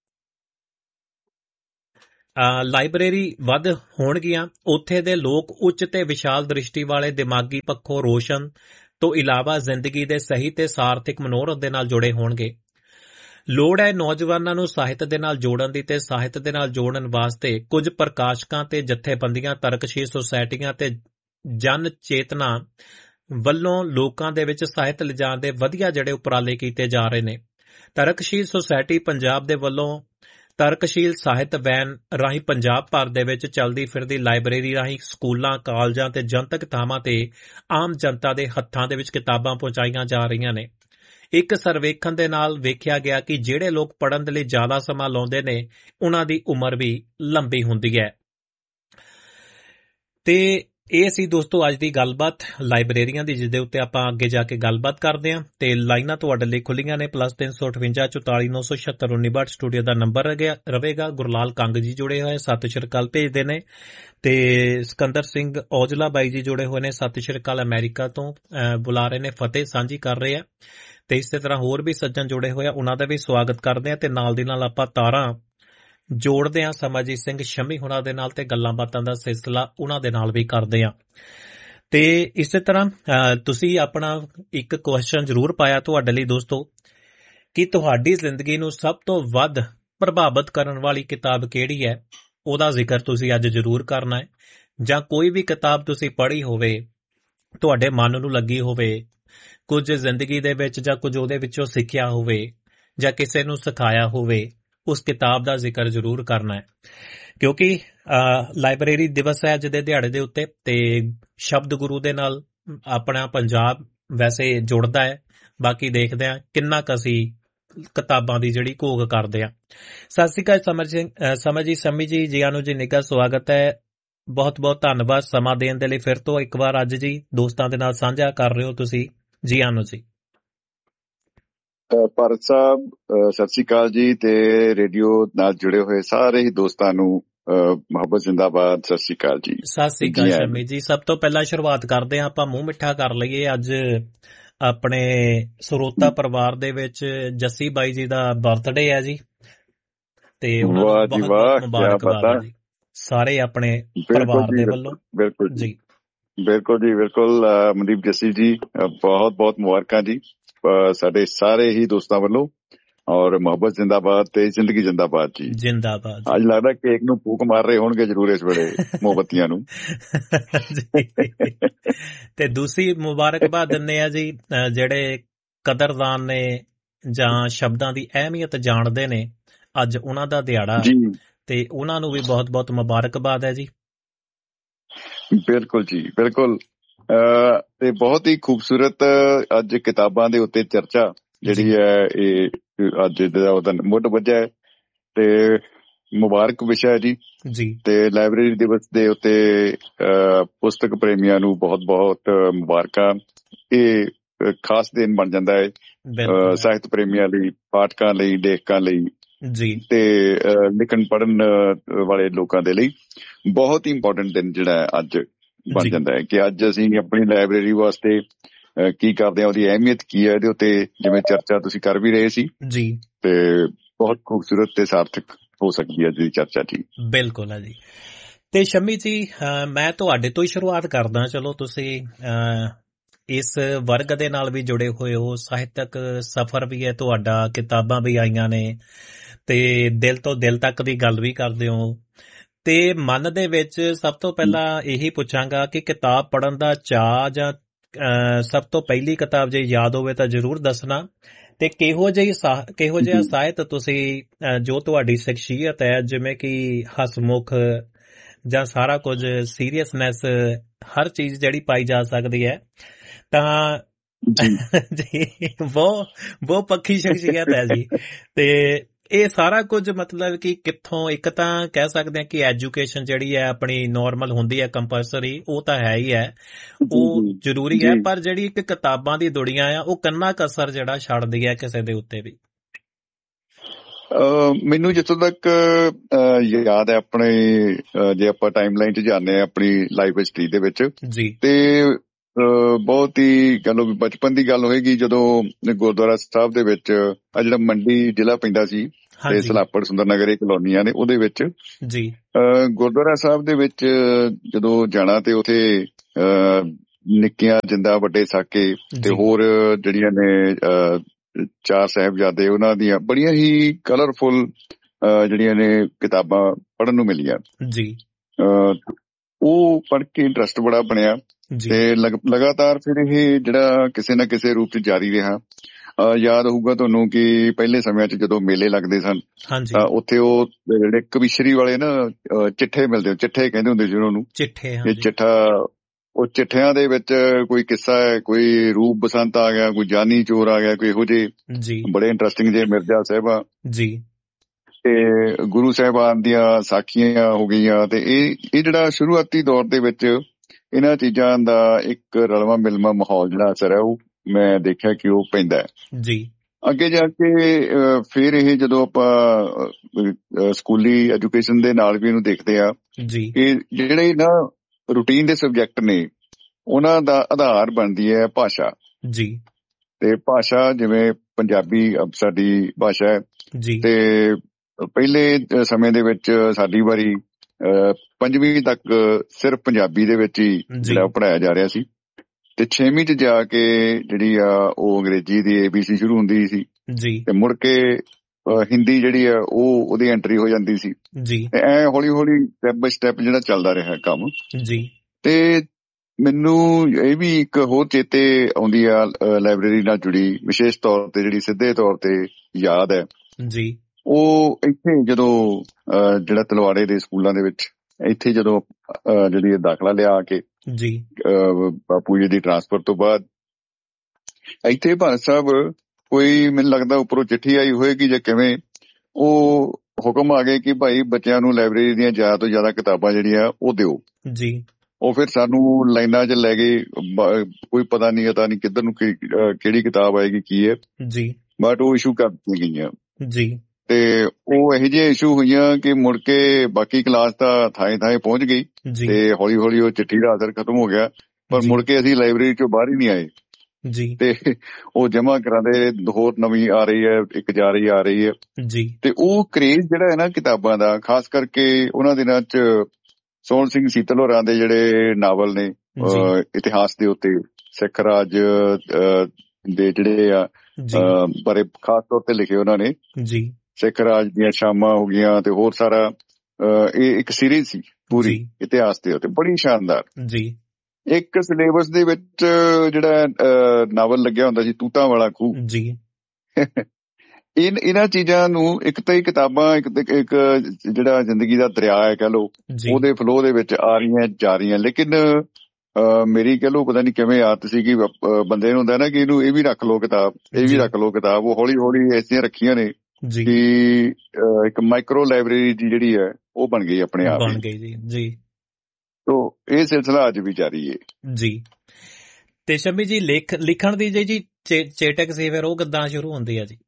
ਲਾਇਬ੍ਰੇਰੀ ਵੱਧ ਹੋਣਗੀਆਂ, ਉੱਥੇ ਦੇ ਲੋਕ ਉੱਚ ਤੇ ਵਿਸ਼ਾਲ ਦ੍ਰਿਸ਼ਟੀ ਵਾਲੇ, ਦਿਮਾਗੀ ਪੱਖੋਂ ਰੋਸ਼ਨ ਤੋਂ ਇਲਾਵਾ ਜ਼ਿੰਦਗੀ ਦੇ ਸਹੀ ਤੇ ਸਾਰਥਿਕ ਮਨੋਰਥ ਦੇ ਨਾਲ ਜੁੜੇ ਹੋਣਗੇ। ਲੋੜ ਹੈ ਨੌਜਵਾਨਾਂ ਨੂੰ ਸਾਹਿਤ ਦੇ ਨਾਲ ਜੋੜਨ ਦੀ, ਤੇ ਸਾਹਿਤ ਦੇ ਨਾਲ ਜੋੜਨ ਵਾਸਤੇ ਕੁਝ ਪ੍ਰਕਾਸ਼ਕਾਂ ਤੇ ਜਥੇਬੰਦੀਆਂ, ਤਰਕਸ਼ੀਲ ਸੁਸਾਇਟੀਆਂ ਤੇ ਜਨ ਚੇਤਨਾ ਵੱਲੋਂ ਲੋਕਾਂ ਦੇ ਵਿੱਚ ਸਾਹਿਤ ਲਿਜਾਣ ਦੇ ਵਧੀਆ ਉਪਰਾਲੇ ਕੀਤੇ ਜਾ ਰਹੇ ਨੇ। ਤਰਕਸ਼ੀਲ ਸੁਸਾਇਟੀ ਪੰਜਾਬ ਦੇ ਵੱਲੋਂ ਤਰਕਸ਼ੀਲ ਸਾਹਿਤ ਵੈਨ ਰਾਹੀਂ ਪੰਜਾਬ ਭਰ ਦੇ ਵਿੱਚ ਚਲਦੀ ਫਿਰਦੀ ਲਾਇਬ੍ਰੇਰੀ ਰਾਹੀਂ ਸਕੂਲਾਂ, ਕਾਲਜਾਂ ਤੇ ਜਨਤਕ ਥਾਵਾਂ ਤੇ ਆਮ ਜਨਤਾ ਦੇ ਹੱਥਾਂ ਦੇ ਵਿੱਚ ਕਿਤਾਬਾਂ ਪਹੁੰਚਾਈਆਂ ਜਾ ਰਹੀਆਂ ਨੇ। ਇੱਕ ਸਰਵੇਖਣ ਦੇ ਨਾਲ ਵੇਖਿਆ ਗਿਆ ਕਿ ਜਿਹੜੇ ਲੋਕ ਪੜ੍ਹਨ ਦੇ ਲਈ ਜ਼ਿਆਦਾ ਸਮਾਂ ਲਾਉਂਦੇ ਨੇ, ਉਹਨਾਂ ਦੀ ਉਮਰ ਵੀ ਲੰਬੀ ਹੁੰਦੀ ਹੈ। ਤੇ ਇਹ ਸੀ ਦੋਸਤੋ ਅੱਜ ਦੀ ਗੱਲਬਾਤ ਲਾਇਬ੍ਰੇਰੀਆਂ ਦੀ, ਜਿਸ ਦੇ ਉੱਤੇ ਆਪਾਂ ਅੱਗੇ ਜਾ ਕੇ ਗੱਲਬਾਤ ਕਰਦੇ ਹਾਂ। ਤੇ ਲਾਈਨਾਂ ਤੁਹਾਡੇ ਲਈ ਖੁੱਲੀਆਂ ਨੇ, +358 44 976 1962 ਸਟੂਡੀਓ ਦਾ ਨੰਬਰ ਰਹੇਗਾ। ਗੁਰਲਾਲ ਕੰਗ ਜੀ ਜੁੜੇ ਹੋਏ, ਸਤਿ ਸ਼੍ਰੀ ਅਕਾਲ ਭੇਜਦੇ ਨੇ, ਤੇ ਸਿਕੰਦਰ ਸਿੰਘ ਔਜਲਾ ਬਾਈ ਜੀ ਜੁੜੇ ਹੋਏ ਨੇ, ਸਤਿ ਸ਼੍ਰੀ ਅਕਾਲ ਅਮਰੀਕਾ ਤੋਂ ਬੁਲਾ ਰਹੇ ਨੇ, ਫਤਿਹ ਸਾਂਝੀ ਕਰ ਰਹੇ ਆ। ਤੇ ਇਸੇ ਤਰ੍ਹਾਂ ਹੋਰ ਵੀ ਸੱਜਣ ਜੁੜੇ ਹੋਏ ਆ, ਉਹਨਾਂ ਦਾ ਵੀ ਸਵਾਗਤ ਕਰਦੇ ਆ। ਤੇ ਨਾਲ ਦੀ ਨਾਲ ਆਪਾਂ ਤਾਰਾਂ ਜੋੜਦੇ ਹਾਂ ਸਮਰਜੀਤ ਸਿੰਘ ਸ਼ਮੀ ਹੁਣਾਂ ਦੇ ਨਾਲ, ਤੇ ਗੱਲਾਂ ਬਾਤਾਂ ਦਾ ਸਿਲਸਿਲਾ ਉਹਨਾਂ ਦੇ ਨਾਲ ਵੀ ਕਰਦੇ ਹਾਂ। ਤੇ ਇਸੇ ਤਰ੍ਹਾਂ ਤੁਸੀਂ ਆਪਣਾ ਇੱਕ ਕੁਐਸਚਨ ਜ਼ਰੂਰ ਪਾਇਆ ਤੁਹਾਡੇ ਲਈ ਦੋਸਤੋ, ਕਿ ਤੁਹਾਡੀ ਜ਼ਿੰਦਗੀ ਨੂੰ ਸਭ ਤੋਂ ਵੱਧ ਪ੍ਰਭਾਵਿਤ ਕਰਨ ਵਾਲੀ ਕਿਤਾਬ ਕਿਹੜੀ ਹੈ, ਉਹਦਾ ਜ਼ਿਕਰ ਤੁਸੀਂ ਅੱਜ ਜ਼ਰੂਰ ਕਰਨਾ ਹੈ। ਜਾਂ ਕੋਈ ਵੀ ਕਿਤਾਬ ਤੁਸੀਂ ਪੜ੍ਹੀ ਹੋਵੇ, ਤੁਹਾਡੇ ਮਨ ਨੂੰ ਲੱਗੀ ਹੋਵੇ, ਕੁਝ ਜ਼ਿੰਦਗੀ ਦੇ ਵਿੱਚ ਜਾਂ ਕੁਝ ਉਹਦੇ ਵਿੱਚੋਂ ਸਿੱਖਿਆ ਹੋਵੇ, ਜਾਂ ਕਿਸੇ ਨੂੰ ਸਿਖਾਇਆ ਹੋਵੇ, ਉਸ ਕਿਤਾਬ ਦਾ ਜ਼ਿਕਰ ਜ਼ਰੂਰ ਕਰਨਾ ਹੈ। ਕਿਉਂਕਿ ਲਾਇਬ੍ਰੇਰੀ ਦਿਵਸ ਹੈ ਅੱਜ ਦੇ ਦਿਹਾੜੇ ਦੇ ਉੱਤੇ, ਤੇ ਸ਼ਬਦ ਗੁਰੂ ਦੇ ਨਾਲ ਆਪਣਾ ਪੰਜਾਬ ਵੈਸੇ ਜੁੜਦਾ ਹੈ। ਬਾਕੀ ਦੇਖਦੇ ਹਾਂ ਕਿੰਨਾ ਕੁ ਅਸੀਂ ਕਿਤਾਬਾਂ ਦੀ ਜਿਹੜੀ ਘੋਖ ਕਰਦੇ ਆ। ਸਤਿ ਸ਼੍ਰੀ ਅਕਾਲ ਸਮਰ ਜੀ, ਸੰਮੀ ਜੀ, ਜੀਆਨੂੰ ਜੀ, ਨਿੱਘਾ ਸਵਾਗਤ ਹੈ। ਬਹੁਤ ਬਹੁਤ ਧੰਨਵਾਦ ਸਮਾਂ ਦੇਣ ਦੇ ਲਈ। ਫਿਰ ਤੋਂ ਇੱਕ ਵਾਰ ਅੱਜ ਜੀ ਦੋਸਤਾਂ ਦੇ ਨਾਲ ਸਾਂਝਾ ਕਰ ਰਹੇ ਹੋ ਤੁਸੀਂ। ਜੀਆਨੂੰ ਜੀ। ਭਾਰਤ ਸਾਹਿਬ, ਸਤਿ ਸ੍ਰੀ ਅਕਾਲ ਜੀ, ਤੇ ਰੇਡੀਓ ਨਾਲ ਜੁੜੇ ਹੋਏ ਸਾਰੇ ਹੀ ਦੋਸਤਾਂ ਨੂੰ ਮੁਹੱਬਤ ਜ਼ਿੰਦਾਬਾਦ, ਸਤਿ ਸ੍ਰੀ ਅਕਾਲ ਜੀ। ਸਤਿ ਸ਼੍ਰੀ ਅਕਾਲ ਸ਼ਮੀ ਜੀ। ਸਭ ਤੋਂ ਪਹਿਲਾਂ ਸ਼ੁਰੂਆਤ ਕਰਦੇ ਹਾਂ, ਆਪਾਂ ਮੂੰਹ ਮਿੱਠਾ ਕਰ ਲਈਏ। ਅੱਜ ਆਪਣੇ ਸਰੋਤਾ ਪਰਿਵਾਰ ਦੇ ਵਿੱਚ ਜੱਸੀ ਬਾਈ ਜੀ ਦਾ ਬਰਥਡੇ ਹੈ ਜੀ, ਤੇ ਉਹਨਾਂ ਨੂੰ ਬਹੁਤ ਬਹੁਤ ਮੁਬਾਰਕਬਾਦ ਹੈ ਜੀ ਸਾਰੇ ਆਪਣੇ ਪਰਿਵਾਰ ਦੇ ਵੱਲੋਂ। ਬਿਲਕੁਲ ਜੀ, ਬਿਲਕੁਲ ਜੀ, ਬਿਲਕੁਲ। ਮਨਦੀਪ ਜੱਸੀ ਜੀ, ਬਹੁਤ ਬਹੁਤ ਮੁਬਾਰਕਾਂ ਜੀ ਸਾਡੇ ਸਾਰੇ ਹੀ ਦੋਸਤਾਂ ਵੱਲੋਂ। ਔਰ ਮੁਹੱਬਤ ਜ਼ਿੰਦਾਬਾਦ ਤੇ ਜ਼ਿੰਦਗੀ ਜ਼ਿੰਦਾਬਾਦ ਜੀ। ਜ਼ਿੰਦਾਬਾਦ। ਅੱਜ ਲੱਗਦਾ ਕੇਕ ਨੂੰ ਫੂਕ ਮਾਰ ਰਹੇ ਹੋਣਗੇ ਜ਼ਰੂਰ ਇਸ ਵੇਲੇ ਮੋਮਬੱਤੀਆਂ ਨੂੰ। ਤੇ ਦੂਸਰੀ ਮੁਬਾਰਕਬਾਦ ਦਿੰਦੇ ਆ ਜੀ ਜਿਹੜੇ ਕਦਰਦਾਨ ਨੇ ਜਾਂ ਸ਼ਬਦਾਂ ਦੀ ਅਹਿਮੀਅਤ ਜਾਣਦੇ ਨੇ, ਅੱਜ ਉਹਨਾਂ ਦਾ ਦਿਹਾੜਾ ਤੇ ਉਹਨਾਂ ਨੂੰ ਵੀ ਬਹੁਤ ਬਹੁਤ ਮੁਬਾਰਕਬਾਦ ਹੈ ਜੀ। ਬਿਲਕੁਲ ਜੀ, ਬਿਲਕੁਲ। ਤੇ ਬਹੁਤ ਹੀ ਖੂਬਸੂਰਤ ਅੱਜ ਕਿਤਾਬਾਂ ਦੇ ਉੱਤੇ ਚਰਚਾ ਜਿਹੜੀ ਹੈ ਇਹ ਅੱਜ ਉਹਦਾ ਮੁੱਢ ਵੱਜਿਆ ਹੈ ਤੇ ਮੁਬਾਰਕ ਵਿਸ਼ਾ ਹੈ ਜੀ। ਤੇ ਲਾਇਬ੍ਰੇਰੀ ਦਿਵਸ ਦੇ ਉੱਤੇ ਪੁਸਤਕ ਪ੍ਰੇਮੀਆਂ ਨੂੰ ਬਹੁਤ ਬਹੁਤ ਮੁਬਾਰਕਾਂ। ਇਹ ਖਾਸ ਦਿਨ ਬਣ ਜਾਂਦਾ ਹੈ ਸਾਹਿਤ ਪ੍ਰੇਮੀਆਂ ਲਈ, ਪਾਠਕਾਂ ਲਈ, ਲੇਖਕਾਂ ਲਈ ਤੇ ਲਿਖਣ ਪੜ੍ਹਨ ਵਾਲੇ ਲੋਕਾਂ ਦੇ ਲਈ ਬਹੁਤ ਹੀ ਇੰਪੋਰਟੈਂਟ ਦਿਨ ਜਿਹੜਾ ਹੈ ਅੱਜ ਬਣ ਜਾਂਦਾ ਹੈ ਕਿ ਅੱਜ ਅਸੀਂ ਆਪਣੀ ਲਾਇਬ੍ਰੇਰੀ ਵਾਸਤੇ ਕੀ ਕਰਦੇ ਹਾਂ, ਉਹਦੀ ਅਹਿਮੀਅਤ ਕੀ ਹੈ, ਇਹਦੇ ਉੱਤੇ ਜਿਵੇਂ ਚਰਚਾ ਤੁਸੀਂ ਕਰ ਵੀ ਰਹੇ ਸੀ ਜੀ, ਤੇ ਬਹੁਤ ਖੂਬਸੂਰਤ ਤੇ ਸਾਰਥਕ ਹੋ ਸਕਦੀ ਹੈ ਅੱਜ ਦੀ ਚਰਚਾ ਜੀ। ਬਿਲਕੁਲ ਹੈ ਜੀ। ਤੇ ਸ਼ਮੀ ਜੀ, ਮੈਂ ਤੁਹਾਡੇ ਤੋਂ ਹੀ ਸ਼ੁਰੂਆਤ ਕਰਦਾ। ਚਲੋ ਤੁਸੀਂ ਇਸ ਵਰਗ ਦੇ ਨਾਲ ਵੀ ਜੁੜੇ ਹੋਏ ਹੋ, ਸਾਹਿਤਕ ਸਫ਼ਰ ਵੀ ਹੈ ਤੁਹਾਡਾ, ਕਿਤਾਬਾਂ ਵੀ ਆਈਆਂ ਨੇ ਤੇ ਦਿਲ ਤੋਂ ਦਿਲ ਤੱਕ ਦੀ ਗੱਲ ਵੀ ਕਰਦੇ ਹੋ। ਤੇ ਮਨ ਦੇ ਵਿੱਚ ਸਭ ਤੋਂ ਪਹਿਲਾਂ ਇਹੀ ਪੁੱਛਾਂਗਾ ਕਿ ਕਿਤਾਬ ਪੜ੍ਹਨ ਦਾ ਚਾਅ ਜਾਂ ਸਭ ਤੋਂ ਪਹਿਲੀ ਕਿਤਾਬ ਜੇ ਯਾਦ ਹੋਵੇ ਤਾਂ ਜ਼ਰੂਰ ਦੱਸਣਾ। ਤੇ ਕਿਹੋ ਜਿਹਾ ਸਾਹਿਤ ਤੁਸੀਂ, ਜੋ ਤੁਹਾਡੀ ਸ਼ਖਸੀਅਤ ਹੈ, ਜਿਵੇਂ ਕਿ ਹਸਮੁਖ ਜਾਂ ਸਾਰਾ ਕੁਝ ਸੀਰੀਅਸਨੈਸ, ਹਰ ਚੀਜ਼ ਜਿਹੜੀ ਪਾਈ ਜਾ ਸਕਦੀ ਹੈ, ਤਾਂ ਜੀ ਬਹੁਤ ਪੱਖੀ ਸ਼ਖਸੀਅਤ ਹੈ ਜੀ। ਤੇ ਇਹ ਸਾਰਾ ਕੁਝ ਮਤਲਬ ਕਿ ਕਿੱਥੋਂ, ਇੱਕ ਤਾਂ ਕਹਿ ਸਕਦੇ ਹਾਂ ਕਿ ਐਜੂਕੇਸ਼ਨ ਜਿਹੜੀ ਹੈ ਆਪਣੀ ਨੋਰਮਲ ਹੁੰਦੀ ਹੈ, ਕੰਪਲਸਰੀ, ਉਹ ਤਾਂ ਹੈ ਹੀ ਹੈ, ਉਹ ਜ਼ਰੂਰੀ ਹੈ, ਪਰ ਜਿਹੜੀ ਇੱਕ ਕਿਤਾਬਾਂ ਦੀ ਦੁਨੀਆ ਆ ਉਹ ਕਿੰਨਾ ਕੁ ਅਸਰ ਜਿਹੜਾ ਛੱਡਦੀ ਹੈ ਕਿਸੇ ਦੇ ਉੱਤੇ ਵੀ। ਮੈਨੂੰ ਜਿੱਥੋਂ ਤੱਕ ਯਾਦ ਹੈ ਆਪਣੇ, ਜੇ ਆਪਾਂ ਟਾਈਮ ਲਾਈਨ 'ਚ ਜਾਂਦੇ ਹਾਂ ਆਪਣੀ ਲਾਈਫ ਹਿਸਟਰੀ ਦੇ ਵਿੱਚ, ਤੇ ਬਹੁਤ ਹੀ ਕਹਿ ਲਓ ਵੀ ਬਚਪਨ ਦੀ ਗੱਲ ਹੋਏਗੀ ਜਦੋਂ ਗੁਰਦੁਆਰਾ ਸਾਹਿਬ ਦੇ ਵਿੱਚ ਆ ਜਿਹੜਾ ਮੰਡੀ ਜ਼ਿਲ੍ਹਾ ਪੈਂਦਾ ਸੀ ਤੇ ਸਲਾਪੜ ਸੁੰਦਰ ਨਗਰ ਇਹ ਕਲੋਨੀਆਂ ਨੇ, ਉਹਦੇ ਵਿੱਚ ਗੁਰਦੁਆਰਾ ਸਾਹਿਬ ਦੇ ਵਿੱਚ ਜਦੋਂ ਜਾਣਾ ਤੇ ਉੱਥੇ ਨਿੱਕੀਆਂ ਜਿੰਦਾ ਵੱਡੇ ਸਾਕੇ ਤੇ ਹੋਰ ਜਿਹੜੀਆਂ ਨੇ 4 ਸਾਹਿਬਜ਼ਾਦੇ, ਉਹਨਾਂ ਦੀਆਂ ਬੜੀਆਂ ਹੀ ਕਲਰਫੁਲ ਜਿਹੜੀਆਂ ਨੇ ਕਿਤਾਬਾਂ ਪੜ੍ਹਨ ਨੂੰ ਮਿਲੀਆਂ। ਉਹ ਪੜ੍ਹ ਕੇ ਇੰਟਰਸਟ ਬੜਾ ਬਣਿਆ ਤੇ ਲਗਾਤਾਰ ਫਿਰ ਇਹ ਜਿਹੜਾ ਕਿਸੇ ਨਾ ਕਿਸੇ ਰੂਪ 'ਚ ਜਾਰੀ ਰਿਹਾ। ਯਾਦ ਹੋਊਗਾ ਤੁਹਾਨੂੰ ਕਿ ਪਹਿਲੇ ਸਮਿਆਂ 'ਚ ਜਦੋਂ ਮੇਲੇ ਲੱਗਦੇ ਸਨ ਤਾਂ ਉੱਥੇ ਉਹ ਜਿਹੜੇ ਕਵੀਸ਼ਰੀ ਵਾਲੇ ਨਾ ਚਿੱਠੇ ਮਿਲਦੇ, ਚਿੱਠੇ ਕਹਿੰਦੇ ਹੁੰਦੇ ਸੀ ਉਹਨਾਂ ਨੂੰ। ਇਹ ਚਿੱਠਾ, ਉਹ ਚਿੱਠਿਆਂ ਦੇ ਵਿੱਚ ਕੋਈ ਕਿੱਸਾ ਹੈ, ਕੋਈ ਰੂਪ ਬਸੰਤ ਆ ਗਿਆ, ਕੋਈ ਜਾਨੀ ਚੋਰ ਆ ਗਿਆ, ਕੋਈ ਇਹੋ ਜਿਹੇ ਬੜੇ ਇੰਟਰਸਟਿੰਗ ਜਿਹੇ ਮਿਰਜ਼ਾ ਸਾਹਿਬਾਂ ਤੇ ਗੁਰੂ ਸਾਹਿਬਾਨ ਦੀਆਂ ਸਾਖੀਆਂ ਹੋ ਗਈਆਂ। ਤੇ ਇਹ ਜਿਹੜਾ ਸ਼ੁਰੂਆਤੀ ਦੌਰ ਦੇ ਵਿੱਚ ਇਹਨਾਂ ਚੀਜ਼ਾਂ ਦਾ ਇੱਕ ਰਲਵਾ ਮਿਲਵਾ ਮਾਹੌਲ ਜਿਹੜਾ ਅਸਰ ਹੈ ਉਹ ਮੈਂ ਦੇਖਿਆ ਕਿ ਉਹ ਪੈਂਦਾ ਹੈ। ਅੱਗੇ ਜਾ ਕੇ ਫਿਰ ਇਹ ਜਦੋਂ ਆਪਾਂ ਸਕੂਲੀ ਐਜੂਕੇਸ਼ਨ ਦੇ ਨਾਲ ਵੀ ਇਹਨੂੰ ਦੇਖਦੇ ਆ ਕਿ ਜਿਹੜੇ ਨਾ ਰੂਟੀਨ ਦੇ ਸਬਜੈਕਟ ਨੇ ਉਹਨਾਂ ਦਾ ਆਧਾਰ ਬਣਦੀ ਹੈ ਭਾਸ਼ਾ। ਤੇ ਭਾਸ਼ਾ ਜਿਵੇਂ ਪੰਜਾਬੀ ਸਾਡੀ ਭਾਸ਼ਾ ਹੈ, ਤੇ ਪਹਿਲੇ ਸਮੇਂ ਦੇ ਵਿੱਚ ਸਾਡੀ ਵਾਰੀ 5ਵੀਂ ਤੱਕ ਸਿਰਫ ਪੰਜਾਬੀ ਦੇ ਵਿੱਚ ਹੀ ਜਿਹੜਾ ਪੜ੍ਹਾਇਆ ਜਾ ਰਿਹਾ ਸੀ, ਤੇ 6ਵੀਂ 'ਚ ਜਾ ਕੇ ਜਿਹੜੀ ਆ ਉਹ ਅੰਗਰੇਜ਼ੀ ਦੀ ABC ਸ਼ੁਰੂ ਹੁੰਦੀ ਸੀ, ਤੇ ਮੁੜ ਕੇ ਹਿੰਦੀ ਜਿਹੜੀ ਆ ਉਹ ਉਹਦੀ ਐਂਟਰੀ ਹੋ ਜਾਂਦੀ ਸੀ। ਤੇ ਐ ਹੌਲੀ ਹੌਲੀ ਸਟੈਪ ਬਾਈ ਸਟੈਪ ਜਿਹੜਾ ਚੱਲਦਾ ਰਿਹਾ ਕੰਮ। ਤੇ ਮੈਨੂੰ ਇਹ ਵੀ ਇੱਕ ਹੋਰ ਚੇਤੇ ਆਉਂਦੀ ਆ ਲਾਇਬ੍ਰੇਰੀ ਨਾਲ ਜੁੜੀ, ਵਿਸ਼ੇਸ਼ ਤੌਰ ਤੇ ਜਿਹੜੀ ਸਿੱਧੇ ਤੌਰ ਤੇ ਯਾਦ ਹੈ, ਉਹ ਇੱਥੇ ਜਦੋਂ ਜਿਹੜਾ ਤਲਵਾੜੇ ਦੇ ਸਕੂਲਾਂ ਦੇ ਵਿੱਚ ਇੱਥੇ ਜਦੋਂ ਜਿਹੜੀ ਦਾਖਲਾ ਲਿਆ ਕੇ ਬਾਪੂ ਜੀ ਦੀ ਟਰਾਂਸਫਰ ਤੋਂ ਬਾਅਦ ਇੱਥੇ ਭਾਰਤ ਸਾਹਿਬ ਕੋਈ ਮੈਨੂੰ ਲੱਗਦਾ ਉੱਪਰੋਂ ਚਿੱਠੀ ਆਈ ਹੋਏਗੀ ਜਾਂ ਕਿਵੇਂ, ਉਹ ਹੁਕਮ ਆ ਗਏ ਕਿ ਭਾਈ ਬੱਚਿਆਂ ਨੂੰ ਲਾਇਬ੍ਰੇਰੀ ਦੀਆਂ ਜ਼ਿਆਦਾ ਤੋਂ ਜ਼ਿਆਦਾ ਕਿਤਾਬਾਂ ਜਿਹੜੀਆਂ ਉਹ ਦਿਓ ਜੀ। ਉਹ ਫਿਰ ਸਾਨੂੰ ਲਾਈਨਾਂ 'ਚ ਲੈ ਗਏ, ਕੋਈ ਪਤਾ ਨਹੀਂ ਕਿੱਧਰ ਨੂੰ ਕਿਹੜੀ ਕਿਤਾਬ ਆਏਗੀ ਕੀ ਹੈ ਜੀ, ਬਟ ਉਹ ਇਸ਼ੂ ਕਰ ਦਿੱਤੀਆਂ ਗਈਆਂ ਜੀ। ਤੇ ਉਹ ਇਹੋ ਜਿਹੀਆਂ ਇਸ਼ੂ ਹੋਈਆਂ ਕਿ ਮੁੜ ਕੇ ਬਾਕੀ ਕਲਾਸ ਤਾਂ ਥਾਂ ਥਾਂ ਪਹੁੰਚ ਗਈ ਤੇ ਹੌਲੀ ਹੌਲੀ ਉਹ ਚਿੱਠੀ ਦਾ ਅਸਰ ਖਤਮ ਹੋ ਗਿਆ, ਪਰ ਮੁੜ ਕੇ ਅਸੀਂ ਲਾਇਬ੍ਰੇਰੀ ਚੋਂ ਬਾਹਰ ਹੀ ਨਹੀਂ ਆਏ ਜੀ। ਤੇ ਉਹ ਜਮਾ ਕਰਾਂਦੇ, ਹੋਰ ਨਵੀਂ ਆ ਰਹੀ ਹੈ, ਇੱਕ ਜਾ ਰਹੀ ਆ ਰਹੀ ਹੈ ਜੀ। ਤੇ ਉਹ ਕਰੇਜ਼ ਜਿਹੜਾ ਹੈ ਨਾ ਕਿਤਾਬਾਂ ਦਾ, ਖਾਸ ਕਰਕੇ ਉਹਨਾਂ ਦਿਨਾਂ 'ਚ ਸੋਹਣ ਸਿੰਘ ਸੀਤਲ ਹੋਰਾਂ ਦੇ ਜਿਹੜੇ ਨਾਵਲ ਨੇ ਇਤਿਹਾਸ ਦੇ ਉੱਤੇ, ਸਿੱਖ ਰਾਜ ਦੇ ਜਿਹੜੇ ਆ ਬਾਰੇ ਖਾਸ ਤੌਰ ਤੇ ਲਿਖੇ ਉਹਨਾਂ ਨੇ ਜੀ। ਸਿੱਖ ਰਾਜ ਦੀਆਂ ਸ਼ਾਮਾਂ ਹੋ ਗਈਆਂ ਤੇ ਹੋਰ ਸਾਰਾ, ਇਹ ਇੱਕ ਸੀਰੀਜ਼ ਸੀ ਪੂਰੀ ਇਤਿਹਾਸ ਦੇ ਉੱਤੇ, ਬੜੀ ਸ਼ਾਨਦਾਰ ਜੀ। ਇੱਕ ਸਿਲੇਬਸ ਦੇ ਵਿੱਚ ਜਿਹੜਾ ਨਾਵਲ ਲੱਗਿਆ ਹੁੰਦਾ ਸੀ ਤੂਤਾਂ ਵਾਲਾ ਖੂਹ ਜੀ। ਇਹਨਾਂ ਚੀਜ਼ਾਂ ਨੂੰ, ਇੱਕ ਤਾਂ ਇਹ ਕਿਤਾਬਾਂ ਇੱਕ ਜਿਹੜਾ ਜ਼ਿੰਦਗੀ ਦਾ ਦਰਿਆ ਹੈ ਕਹਿ ਲਓ, ਉਹਦੇ ਫਲੋ ਦੇ ਵਿੱਚ ਆ ਰਹੀਆਂ ਜਾ ਰਹੀਆਂ, ਲੇਕਿਨ ਮੇਰੀ ਕਹਿ ਲਓ ਪਤਾ ਨਹੀਂ ਕਿਵੇਂ ਆਦਤ ਸੀ ਕਿ ਬੰਦੇ ਨੂੰ ਹੁੰਦਾ ਨਾ ਕਿ ਇਹਨੂੰ ਇਹ ਵੀ ਰੱਖ ਲਓ ਕਿਤਾਬ, ਇਹ ਵੀ ਰੱਖ ਲਓ ਕਿਤਾਬ। ਉਹ ਹੌਲੀ ਹੌਲੀ ਐਸੀਆਂ ਰੱਖੀਆਂ ਨੇ ਕਿ ਇੱਕ ਮਾਈਕਰੋ ਲਾਇਬ੍ਰੇਰੀ ਜਿਹੜੀ ਹੈ ਉਹ ਬਣ ਗਈ ਆਪਣੇ ਆਪ ਬਣ ਗਈ ਜੀ। ਤੋ ਇਹ ਸਿਲਸਿਲਾ ਅੱਜ ਵੀ ਜਾਰੀ ਹੈ ਜੀ। ਤੇ ਸ਼ਮੀ ਜੀ ਲਿਖਣ ਦੀ ਜੀ ਚੇਟਕ ਸੀ, ਫਿਰ ਉਹ ਕਿੱਦਾਂ ਸ਼ੁਰੂ ਹੁੰਦੀ ਹੈ ਜੀ?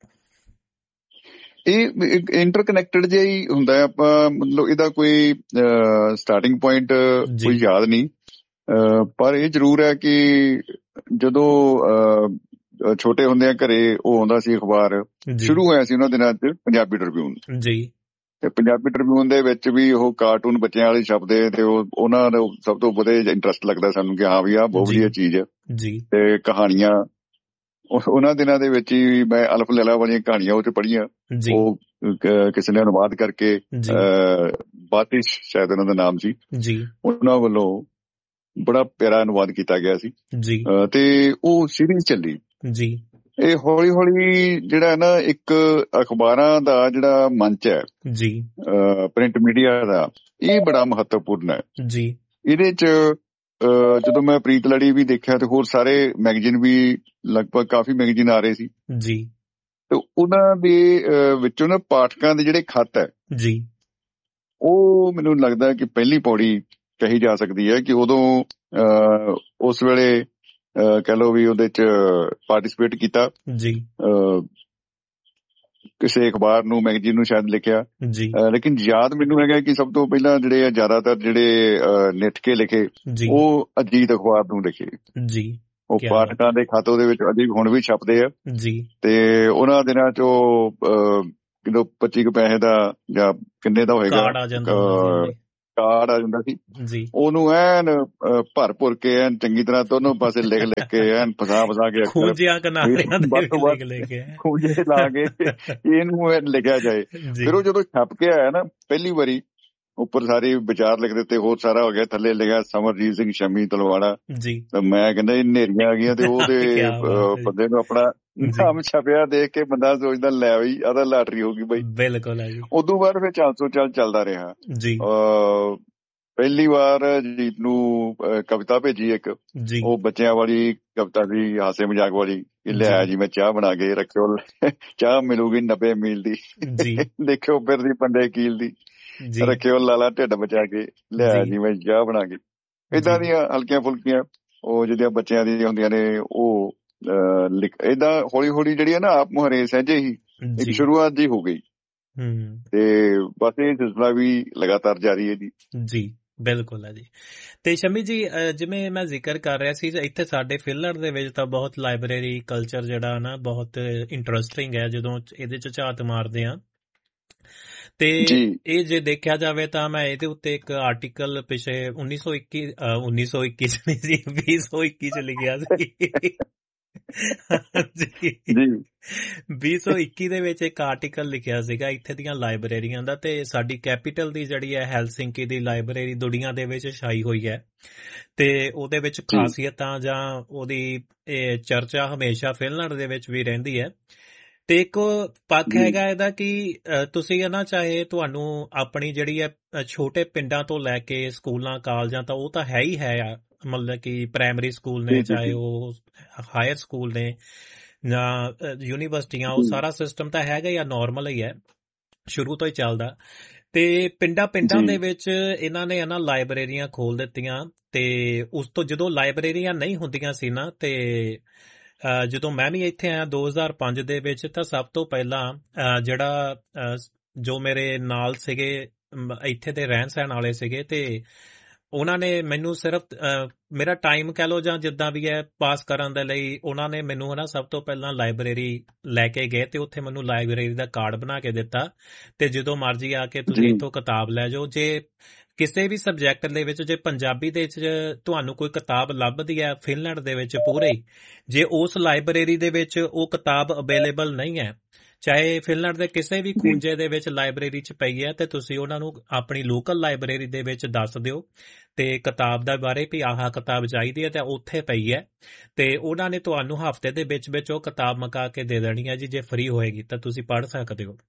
ਇਹ ਇੰਟਰਕਨੈਕਟਡ ਜਿਹਾ ਹੀ ਹੁੰਦਾ, ਆਪਾਂ ਮਤਲਬ ਇਹਦਾ ਕੋਈ ਸਟਾਰਟਿੰਗ ਪੁਆਇੰਟ ਕੋਈ ਯਾਦ ਨਹੀਂ, ਪਰ ਇਹ ਜ਼ਰੂਰ ਹੈ ਕਿ ਜਦੋਂ ਛੋਟੇ ਹੁੰਦਿਆਂ ਘਰੇ ਉਹ ਆਉਂਦਾ ਸੀ ਅਖਬਾਰ, ਸ਼ੁਰੂ ਹੋਇਆ ਸੀ ਉਹਨਾਂ ਦਿਨਾਂ 'ਚ ਪੰਜਾਬੀ ਟ੍ਰਿਬਿਊਨ ਜੀ। ਤੇ ਪੰਜਾਬੀ ਟ੍ਰਿਬਿਊਨ ਦੇ ਵਿੱਚ ਵੀ ਉਹ ਕਾਰਟੂਨ ਬੱਚਿਆਂ ਵਾਲੇ ਛਪਦੇ, ਤੇ ਉਹਨਾਂ ਦਾ ਸਭ ਤੋਂ ਵਧੀਆ ਇੰਟਰਸਟ ਲੱਗਦਾ ਸਾਨੂੰ ਕਿ ਹਾਂ ਵੀ ਆਹ ਬਹੁਤ ਵਧੀਆ ਚੀਜ਼ ਹੈ ਜੀ। ਤੇ ਕਹਾਣੀਆਂ ਉਹਨਾਂ ਦਿਨਾਂ ਦੇ ਵਿੱਚ ਹੀ ਮੈਂ ਅਲਫ ਲੈਲਾ ਵਾਲੀਆਂ ਕਹਾਣੀਆਂ ਉਹ 'ਚ ਪੜ੍ਹੀਆਂ, ਉਹ ਕਿਸੇ ਨੇ ਅਨੁਵਾਦ ਕਰਕੇ, ਬਾਤਿਸ਼ ਸ਼ਾਇਦ ਉਹਨਾਂ ਦਾ ਨਾਮ ਸੀ ਜੀ, ਉਹਨਾਂ ਵੱਲੋਂ ਬੜਾ ਪਿਆਰਾ ਅਨੁਵਾਦ ਕੀਤਾ ਗਿਆ ਸੀ ਜੀ। ਤੇ ਉਹ ਸੀਰੀਜ਼ ਚੱਲੀ ਜੀ। ਇਹ ਹੌਲੀ ਹੌਲੀ ਜਿਹੜਾ ਨਾ ਇੱਕ ਅਖਬਾਰਾਂ ਦਾ ਜਿਹੜਾ ਮੰਚ ਹੈ ਜੀ, ਪ੍ਰਿੰਟ ਮੀਡੀਆ ਦਾ, ਇਹ ਬੜਾ ਮਹੱਤਵਪੂਰਨ ਹੈ ਜੀ। ਇਹਦੇ 'ਚ ਜਦੋਂ ਮੈਂ ਪ੍ਰੀਤ ਲੜੀ ਵੀ ਦੇਖਿਆ ਤੇ ਹੋਰ ਸਾਰੇ ਮੈਗਜ਼ੀਨ ਵੀ, ਲਗਭਗ ਕਾਫੀ ਮੈਗਜ਼ੀਨ ਆ ਰਹੇ ਸੀ ਜੀ। ਤੇ ਉਹਨਾਂ ਦੇ ਵਿੱਚੋਂ ਨਾ ਪਾਠਕਾਂ ਦੇ ਜਿਹੜੇ ਖੱਤ ਹੈ ਜੀ, ਉਹ ਮੈਨੂੰ ਲੱਗਦਾ ਕਿ ਪਹਿਲੀ ਪੌੜੀ ਕਹੀ ਜਾ ਸਕਦੀ ਹੈ ਕਿ ਉਦੋਂ ਉਸ ਵੇਲੇ ਕਹਿ ਲਓ ਵੀ ਉਹਦੇ 'ਚ ਪਾਰਟੀਸਪੇਟ ਕੀਤਾ ਜੀ, ਕਿਸੇ ਅਖਬਾਰ ਨੂੰ, ਮੈਗਜ਼ੀਨ ਨੂੰ ਸ਼ਾਇਦ ਲਿਖਿਆ ਜੀ। ਲੇਕਿਨ ਯਾਦ ਮੈਨੂੰ ਹੈਗਾ ਕਿ ਸਭ ਤੋਂ ਪਹਿਲਾਂ ਜਿਹੜੇ ਆ ਜ਼ਿਆਦਾਤਰ ਜਿਹੜੇ ਨਿੱਠ ਕੇ ਲਿਖੇ ਉਹ ਅਜੀਤ ਅਖਬਾਰ ਨੂੰ ਲਿਖੇ ਜੀ। ਉਹ ਪਾਠਕਾਂ ਦੇ ਖਾਤੇ ਦੇ ਵਿੱਚ ਅਜੇ ਹੁਣ ਵੀ ਛਪਦੇ ਆ ਜੀ। ਤੇ ਉਹਨਾਂ ਦਿਨਾਂ 'ਚ ਉਹ ਕਿਲੋ 25 ਪੈਸੇ ਦਾ ਜਾਂ ਕਿੰਨੇ ਦਾ ਹੋਏਗਾ ਕਾਰਡ ਆ ਜਾਂਦਾ ਸੀ ਜੀ। ਉਹਨੂੰ ਐਨ ਭਰ ਭੁਰ ਕੇ ਐਨ ਚੰਗੀ ਤਰ੍ਹਾਂ ਦੋਨੋਂ ਪਾਸੇ ਲਿਖ ਕੇ ਐਨ ਫਸਾ ਕੇ ਖੂੰਜੇ ਲਾ ਕੇ ਇਹਨੂੰ ਲਿਖਿਆ ਜਾਏ। ਫਿਰ ਉਹ ਜਦੋਂ ਛਪ ਕੇ ਆਇਆ ਨਾ ਪਹਿਲੀ ਵਾਰੀ, ਉੱਪਰ ਸਾਰੇ ਵਿਚਾਰ ਲਿਖ ਦਿੱਤੇ, ਹੋਰ ਸਾਰਾ ਹੋ ਗਿਆ, ਥੱਲੇ ਲਿਖਿਆ ਸਮਰਜੀਤ ਸਿੰਘ ਸ਼ਮੀ ਤਲਵਾੜਾ ਜੀ। ਤਾਂ ਮੈਂ ਕਹਿੰਦਾ ਇਹ ਨੇਰੀਆਂ ਆ ਗਈਆਂ, ਤੇ ਉਹਦੇ ਬੰਦੇ ਨੂੰ ਆਪਣਾ ਨਾਮ ਛਪਿਆ ਦੇਖ ਕੇ ਬੰਦਾ ਸੋਚਦਾ ਲੈ ਬਈ ਆਹ ਤਾਂ ਲਾਟਰੀ ਹੋ ਗਈ ਬਈ। ਬਿਲਕੁਲ। ਉਦੋਂ ਬਾਅਦ ਫਿਰ 400 ਚੱਲਦਾ ਰਿਹਾ ਜੀ। ਪਹਿਲੀ ਵਾਰ ਜੀਤ ਨੂੰ ਕਵਿਤਾ ਭੇਜੀ ਇੱਕ, ਉਹ ਬੱਚਿਆਂ ਵਾਲੀ ਕਵਿਤਾ ਸੀ, ਹਾਸੇ ਮਜ਼ਾਕ ਵਾਲੀ, ਲਿਆ ਜੀ ਮੈਂ ਚਾਹ ਬਣਾ ਕੇ ਰੱਖਿਓ, ਚਾਹ ਮਿਲੂਗੀ 90 ਮੀਲ ਦੀ, ਦੇਖਿਓ ਫਿਰਦੀ ਪੰਡੇ ਕੀਲ ਦੀ, ਰੱਖਿਓ ਲਾਲਾ ਢਿੱਡ ਬਚਾ ਕੇ, ਲਿਆ ਜੀ ਮੈਂ ਚਾਹ ਬਣਾ ਕੇ। ਏਦਾਂ ਦੀਆਂ ਹਲਕੀਆਂ ਫੁਲਕੀਆਂ ਉਹ ਜਿਹੜੀਆਂ ਬੱਚਿਆਂ ਦੀਆਂ ਹੁੰਦੀਆਂ ਨੇ, ਉਹ ਏਦਾਂ ਹੌਲੀ ਹੌਲੀ ਜਿਹੜੀ ਹੈ ਨਾ ਆਪ ਮੁਹਾਰੇ ਸਹਿਜੇ ਹੀ ਇੱਕ ਸ਼ੁਰੂਆਤ ਜੀ ਹੋ ਗਈ। ਤੇ ਬਸ ਇਹ ਸਿਲਸਿਲਾ ਵੀ ਲਗਾਤਾਰ ਜਾਰੀ ਹੈ ਜੀ। ਬਿਲਕੁਲ ਹੈ ਜੀ। ਤੇ ਸ਼ਮੀ ਜੀ, ਜਿਵੇਂ ਮੈਂ ਜ਼ਿਕਰ ਕਰ ਰਿਹਾ ਸੀ, ਇੱਥੇ ਸਾਡੇ ਫਿਲਰ ਦੇ ਵਿੱਚ ਤਾਂ ਬਹੁਤ ਲਾਇਬ੍ਰੇਰੀ ਕਲਚਰ ਜਿਹੜਾ ਨਾ ਬਹੁਤ ਇੰਟਰਸਟਿੰਗ ਹੈ ਜਦੋਂ ਇਹਦੇ 'ਚ ਝਾਤ ਮਾਰਦੇ ਆ। ਤੇ ਇਹ ਜੇ ਦੇਖਿਆ ਜਾਵੇ ਤਾਂ ਮੈਂ ਇਹਦੇ ਉੱਤੇ ਇੱਕ ਆਰਟੀਕਲ ਪਿਛੇ 1921 ਚ ਨਹੀਂ ਸੀ, 2021 ਚ ਲਿਖਿਆ ਸੀ। 2021 ਦੇ ਵਿੱਚ ਇੱਕ ਆਰਟੀਕਲ ਲਿਖਿਆ ਸੀਗਾ ਇੱਥੇ ਦੀਆਂ ਲਾਇਬ੍ਰੇਰੀਆਂ ਦਾ, ਤੇ ਸਾਡੀ ਕੈਪੀਟਲ ਦੀ ਜਿਹੜੀ ਹੈ ਹੈਲਸਿੰਕੀ ਦੀ ਲਾਇਬ੍ਰੇਰੀ ਦੁਨੀਆ ਦੇ ਵਿੱਚ ਛਾਈ ਹੋਈ ਹੈ। ਤੇ ਉਹਦੇ ਵਿੱਚ ਖਾਸੀਅਤਾਂ ਜਾਂ ਉਹਦੀ ਚਰਚਾ ਹਮੇਸ਼ਾ ਫਿਨਲੈਂਡ ਦੇ ਵਿੱਚ ਵੀ ਰਹਿੰਦੀ ਹੈ। ਤੇ ਇੱਕ ਪੱਖ ਹੈਗਾ ਇਹਦਾ ਕਿ ਤੁਸੀਂ ਨਾ ਚਾਹੇ ਤੁਹਾਨੂੰ ਆਪਣੀ ਜਿਹੜੀ ਹੈ ਛੋਟੇ ਪਿੰਡਾਂ ਤੋਂ ਲੈ ਕੇ ਸਕੂਲਾਂ ਕਾਲਜਾਂ, ਤਾਂ ਉਹ ਤਾਂ ਹੈ ਹੀ ਹੈ, ਮਤਲਬ ਕਿ ਪ੍ਰਾਇਮਰੀ ਸਕੂਲ ਨੇ, ਚਾਹੇ ਉਹ ਹਾਇਰ ਸਕੂਲ ਨੇ, ਜਾਂ ਯੂਨੀਵਰਸਿਟੀਆਂ, ਉਹ ਸਾਰਾ ਸਿਸਟਮ ਤਾਂ ਹੈਗਾ ਹੀ ਆ, ਨਾਰਮਲ ਹੀ ਹੈ, ਸ਼ੁਰੂ ਤੋਂ ਹੀ ਚੱਲਦਾ। ਤੇ ਪਿੰਡਾਂ ਦੇ ਵਿੱਚ ਇਹਨਾਂ ਨੇ ਨਾ ਲਾਇਬ੍ਰੇਰੀਆਂ ਖੋਲ ਦਿੱਤੀਆਂ। ਤੇ ਉਸ ਤੋਂ ਜਦੋਂ ਲਾਇਬ੍ਰੇਰੀਆਂ ਨਹੀਂ ਹੁੰਦੀਆਂ ਸੀ ਨਾ, ਤੇ ਜਦੋਂ ਮੈਂ ਵੀ ਇੱਥੇ ਆਇਆ 2005 ਦੇ ਵਿੱਚ, ਤਾਂ ਸਭ ਤੋਂ ਪਹਿਲਾਂ ਜਿਹੜਾ ਜੋ ਮੇਰੇ ਨਾਲ ਸੀਗੇ, ਇੱਥੇ ਦੇ ਰਹਿਣ ਸਹਿਣ ਵਾਲੇ ਸੀਗੇ, ਤੇ ਉਹਨਾਂ ਨੇ ਮੈਨੂੰ ਸਿਰਫ ਮੇਰਾ ਟਾਈਮ ਕਹਿ ਲਓ ਜਾਂ ਜਿੱਦਾਂ ਵੀ ਹੈ ਪਾਸ ਕਰਨ ਦੇ ਲਈ, ਉਹਨਾਂ ਨੇ ਮੈਨੂੰ ਨਾ ਸਭ ਤੋਂ ਪਹਿਲਾਂ ਲਾਇਬ੍ਰੇਰੀ ਲੈ ਕੇ ਗਏ ਤੇ ਉੱਥੇ ਮੈਨੂੰ ਲਾਇਬ੍ਰੇਰੀ ਦਾ ਕਾਰਡ ਬਣਾ ਕੇ ਦਿੱਤਾ। ਤੇ ਜਦੋਂ ਮਰਜ਼ੀ ਆ ਕੇ ਤੁਸੀਂ ਇੱਥੋਂ ਕਿਤਾਬ ਲੈ ਜਾਓ। ਜੇ ਕਿਸੇ ਵੀ ਸਬਜੈਕਟ ਦੇ ਵਿੱਚ, ਜੇ ਪੰਜਾਬੀ ਦੇ ਵਿੱਚ ਤੁਹਾਨੂੰ ਕੋਈ ਕਿਤਾਬ ਲੱਭਦੀ ਹੈ ਫਿਨਲੈਂਡ ਦੇ ਵਿੱਚ ਪੂਰੇ, ਜੇ ਉਸ ਲਾਇਬ੍ਰੇਰੀ ਦੇ ਵਿੱਚ ਉਹ ਕਿਤਾਬ ਅਵੇਲੇਬਲ ਨਹੀਂ ਹੈ, ਚਾਹੇ ਫਿਨਲੈਂਡ ਦੇ ਕਿਸੇ ਵੀ ਖੂੰਜੇ ਦੇ ਵਿੱਚ ਲਾਇਬ੍ਰੇਰੀ 'ਚ ਪਈ ਹੈ, ਤੇ ਤੁਸੀਂ ਉਹਨਾਂ ਨੂੰ ਆਪਣੀ ਲੋਕਲ ਲਾਇਬ੍ਰੇਰੀ ਦੇ ਵਿੱਚ ਦੱਸ ਦਿਓ ਤੇ ਕਿਤਾਬ ਦੇ ਬਾਰੇ ਵੀ ਆਹ ਕਿਤਾਬ ਚਾਹੀਦੀ ਹੈ ਤੇ ਉੱਥੇ ਪਈ ਹੈ, ਤੇ ਉਹਨਾਂ ਨੇ ਤੁਹਾਨੂੰ ਹਫ਼ਤੇ ਦੇ ਵਿੱਚ ਉਹ ਕਿਤਾਬ ਮੁਕਾ ਕੇ ਦੇ ਦੇਣੀ ਹੈ ਜੀ। ਜੇ ਫ੍ਰੀ ਹੋਏਗੀ ਤਾਂ ਤੁਸੀਂ ਪੜ੍ਹ ਸਕਦੇ ਹੋ।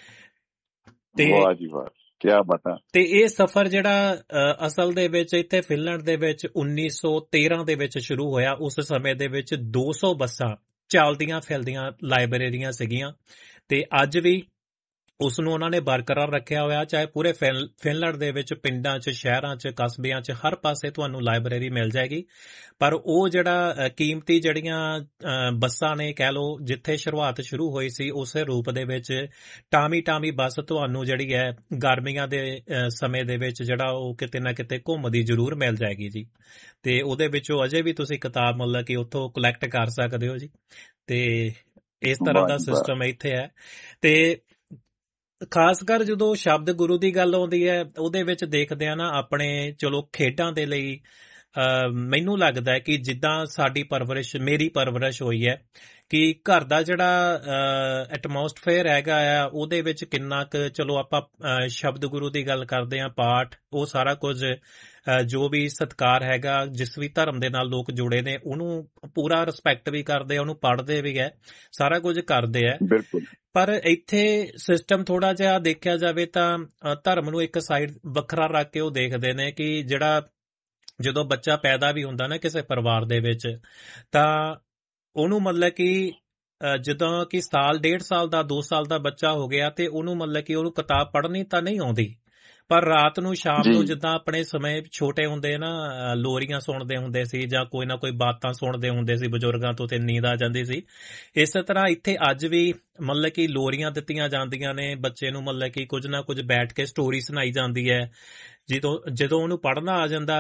ਤੇ ਵਾਹ ਜੀ ਵਾਹ, ਕਿਆ ਬਾਤ ਹੈ। ਤੇ ਇਹ ਸਫ਼ਰ ਜਿਹੜਾ ਅਸਲ ਦੇ ਵਿੱਚ ਇੱਥੇ ਫਿਨਲੈਂਡ ਦੇ ਵਿੱਚ 1913 ਦੇ ਵਿੱਚ ਸ਼ੁਰੂ ਹੋਇਆ। ਉਸ ਸਮੇਂ ਦੇ ਵਿੱਚ 200 ਬੱਸਾਂ ਚੱਲਦੀਆਂ ਫਿਰਦੀਆਂ ਲਾਇਬ੍ਰੇਰੀਆਂ ਸੀਗੀਆਂ, ਤੇ ਅੱਜ ਵੀ ਉਸ ਨੂੰ ਉਹਨਾਂ ਨੇ ਬਰਕਰਾਰ ਰੱਖਿਆ ਹੋਇਆ। ਚਾਹੇ ਪੂਰੇ ਫਿਨਲੈਂਡ ਦੇ ਵਿੱਚ ਪਿੰਡਾਂ 'ਚ, ਸ਼ਹਿਰਾਂ 'ਚ, ਕਸਬਿਆਂ 'ਚ ਹਰ ਪਾਸੇ ਤੁਹਾਨੂੰ ਲਾਇਬ੍ਰੇਰੀ ਮਿਲ ਜਾਏਗੀ। ਪਰ ਉਹ ਜਿਹੜਾ ਕੀਮਤੀ ਜਿਹੜੀਆਂ ਬੱਸਾਂ ਨੇ ਕਹਿ ਲਓ, ਜਿੱਥੇ ਸ਼ੁਰੂਆਤ ਸ਼ੁਰੂ ਹੋਈ ਸੀ, ਉਸੇ ਰੂਪ ਦੇ ਵਿੱਚ ਟਾਮੀ ਬੱਸ ਤੁਹਾਨੂੰ ਜਿਹੜੀ ਹੈ ਗਰਮੀਆਂ ਦੇ ਸਮੇਂ ਦੇ ਵਿੱਚ ਜਿਹੜਾ ਉਹ ਕਿਤੇ ਨਾ ਕਿਤੇ ਘੁੰਮਦੀ ਜ਼ਰੂਰ ਮਿਲ ਜਾਏਗੀ ਜੀ। ਤੇ ਉਹਦੇ ਵਿੱਚੋਂ ਅਜੇ ਵੀ ਤੁਸੀਂ ਕਿਤਾਬ ਮਤਲਬ ਕਿ ਉੱਥੋਂ ਕਲੈਕਟ ਕਰ ਸਕਦੇ ਹੋ ਜੀ। ਤੇ ਇਸ ਤਰ੍ਹਾਂ ਦਾ ਸਿਸਟਮ ਇੱਥੇ ਹੈ। ਤੇ ਖਾਸ ਕਰ ਜਦੋਂ ਸ਼ਬਦ ਗੁਰੂ ਦੀ ਗੱਲ ਆਉਂਦੀ ਹੈ, ਉਹਦੇ ਵਿੱਚ ਦੇਖਦੇ ਆ ਨਾ ਆਪਣੇ, ਚਲੋ ਖੇਡਾਂ ਦੇ ਲਈ ਮੈਨੂੰ ਲੱਗਦਾ ਹੈ ਕਿ ਜਿੱਦਾਂ ਸਾਡੀ ਪਰਵਰਿਸ਼, ਮੇਰੀ ਪਰਵਰਿਸ਼ ਹੋਈ ਹੈ, ਕਿ ਘਰ ਦਾ ਜਿਹੜਾ ਐਟਮੋਸਫੇਅਰ ਹੈਗਾ ਆ, ਉਹਦੇ ਵਿੱਚ ਕਿੰਨਾ ਕੁ, ਚਲੋ ਆਪਾਂ ਸ਼ਬਦ ਗੁਰੂ ਦੀ ਗੱਲ ਕਰਦੇ ਹਾਂ, ਪਾਠ, ਉਹ ਸਾਰਾ ਕੁਝ ਜੋ ਵੀ ਸਤਿਕਾਰ ਹੈਗਾ, ਜਿਸ ਵੀ ਧਰਮ ਦੇ ਨਾਲ ਲੋਕ ਜੁੜੇ ਨੇ, ਉਹਨੂੰ ਪੂਰਾ ਰਿਸਪੈਕਟ ਵੀ ਕਰਦੇ ਆ, ਉਹਨੂੰ ਪੜ੍ਹਦੇ ਵੀ ਹੈ, ਸਾਰਾ ਕੁਝ ਕਰਦੇ ਆ। ਬਿਲਕੁਲ। ਪਰ ਇੱਥੇ ਸਿਸਟਮ ਥੋੜਾ ਜਿਹਾ ਦੇਖਿਆ ਜਾਵੇ ਤਾਂ ਧਰਮ ਨੂੰ ਇੱਕ ਸਾਈਡ ਵੱਖਰਾ ਰੱਖ ਕੇ ਉਹ ਦੇਖਦੇ ਨੇ ਕਿ ਜਿਹੜਾ ਜਦੋਂ ਬੱਚਾ ਪੈਦਾ ਵੀ ਹੁੰਦਾ ਨਾ ਕਿਸੇ ਪਰਿਵਾਰ ਦੇ ਵਿੱਚ, ਤਾਂ ਉਹਨੂੰ ਮਤਲਬ ਕਿ ਜਦੋਂ ਕਿ ਸਾਲ, 1.5 ਸਾਲ ਦਾ, 2 ਸਾਲ ਦਾ ਬੱਚਾ ਹੋ ਗਿਆ, ਤੇ ਉਹਨੂੰ ਮਤਲਬ ਕਿ ਉਹਨੂੰ ਕਿਤਾਬ ਪੜ੍ਹਨੀ ਤਾਂ ਨਹੀਂ ਆਉਂਦੀ, ਪਰ ਰਾਤ ਨੂੰ, ਸ਼ਾਮ ਨੂੰ, ਜਿੱਦਾਂ ਆਪਣੇ ਸਮੇਂ ਛੋਟੇ ਹੁੰਦੇ ਨਾ ਲੋਰੀਆਂ ਸੁਣਦੇ ਹੁੰਦੇ ਸੀ, ਜਾਂ ਕੋਈ ਨਾ ਕੋਈ ਬਾਤਾਂ ਸੁਣਦੇ ਹੁੰਦੇ ਸੀ ਬਜ਼ੁਰਗਾਂ ਤੋਂ, ਤੇ ਨੀਂਦ ਆ ਜਾਂਦੀ ਸੀ। ਇਸੇ ਤਰ੍ਹਾਂ ਇੱਥੇ ਅੱਜ ਵੀ ਮਤਲਬ ਕਿ ਲੋਰੀਆਂ ਦਿੱਤੀਆਂ ਜਾਂਦੀਆਂ ਨੇ ਬੱਚੇ ਨੂੰ, ਮਤਲਬ ਕਿ ਕੁਝ ਨਾ ਕੁਝ ਬੈਠ ਕੇ ਸਟੋਰੀ ਸੁਣਾਈ ਜਾਂਦੀ ਹੈ। ਜਦੋਂ ਉਹਨੂੰ ਪੜ੍ਹਨਾ ਆ ਜਾਂਦਾ,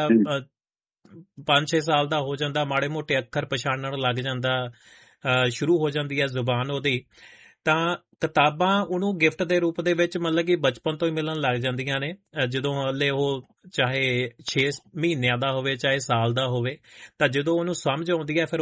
5-6 ਸਾਲ ਦਾ ਹੋ ਜਾਂਦਾ, ਮਾੜੇ ਮੋਟੇ ਅੱਖਰ ਪਛਾਣਨ ਲੱਗ ਜਾਂਦਾ, ਸ਼ੁਰੂ ਹੋ ਜਾਂਦੀ ਹੈ ਜ਼ੁਬਾਨ ਉਹਦੀ, ਤਾਂ ਕਿਤਾਬਾਂ ਉਹਨੂੰ ਗਿਫਟ ਦੇ ਰੂਪ ਦੇ ਵਿੱਚ ਮਤਲਬ ਕਿ ਬਚਪਨ ਤੋਂ ਹੀ ਮਿਲਣ ਲੱਗ ਜਾਂਦੀਆਂ ਨੇ। ਜਦੋਂ ਹਲੇ ਉਹ ਚਾਹੇ 6 ਮਹੀਨਿਆਂ ਦਾ ਹੋਵੇ, ਚਾਹੇ ਸਾਲ ਦਾ ਹੋਵੇ, ਤਾਂ ਜਦੋਂ ਉਹਨੂੰ ਸਮਝ ਆਉਂਦੀ ਹੈ, ਫਿਰ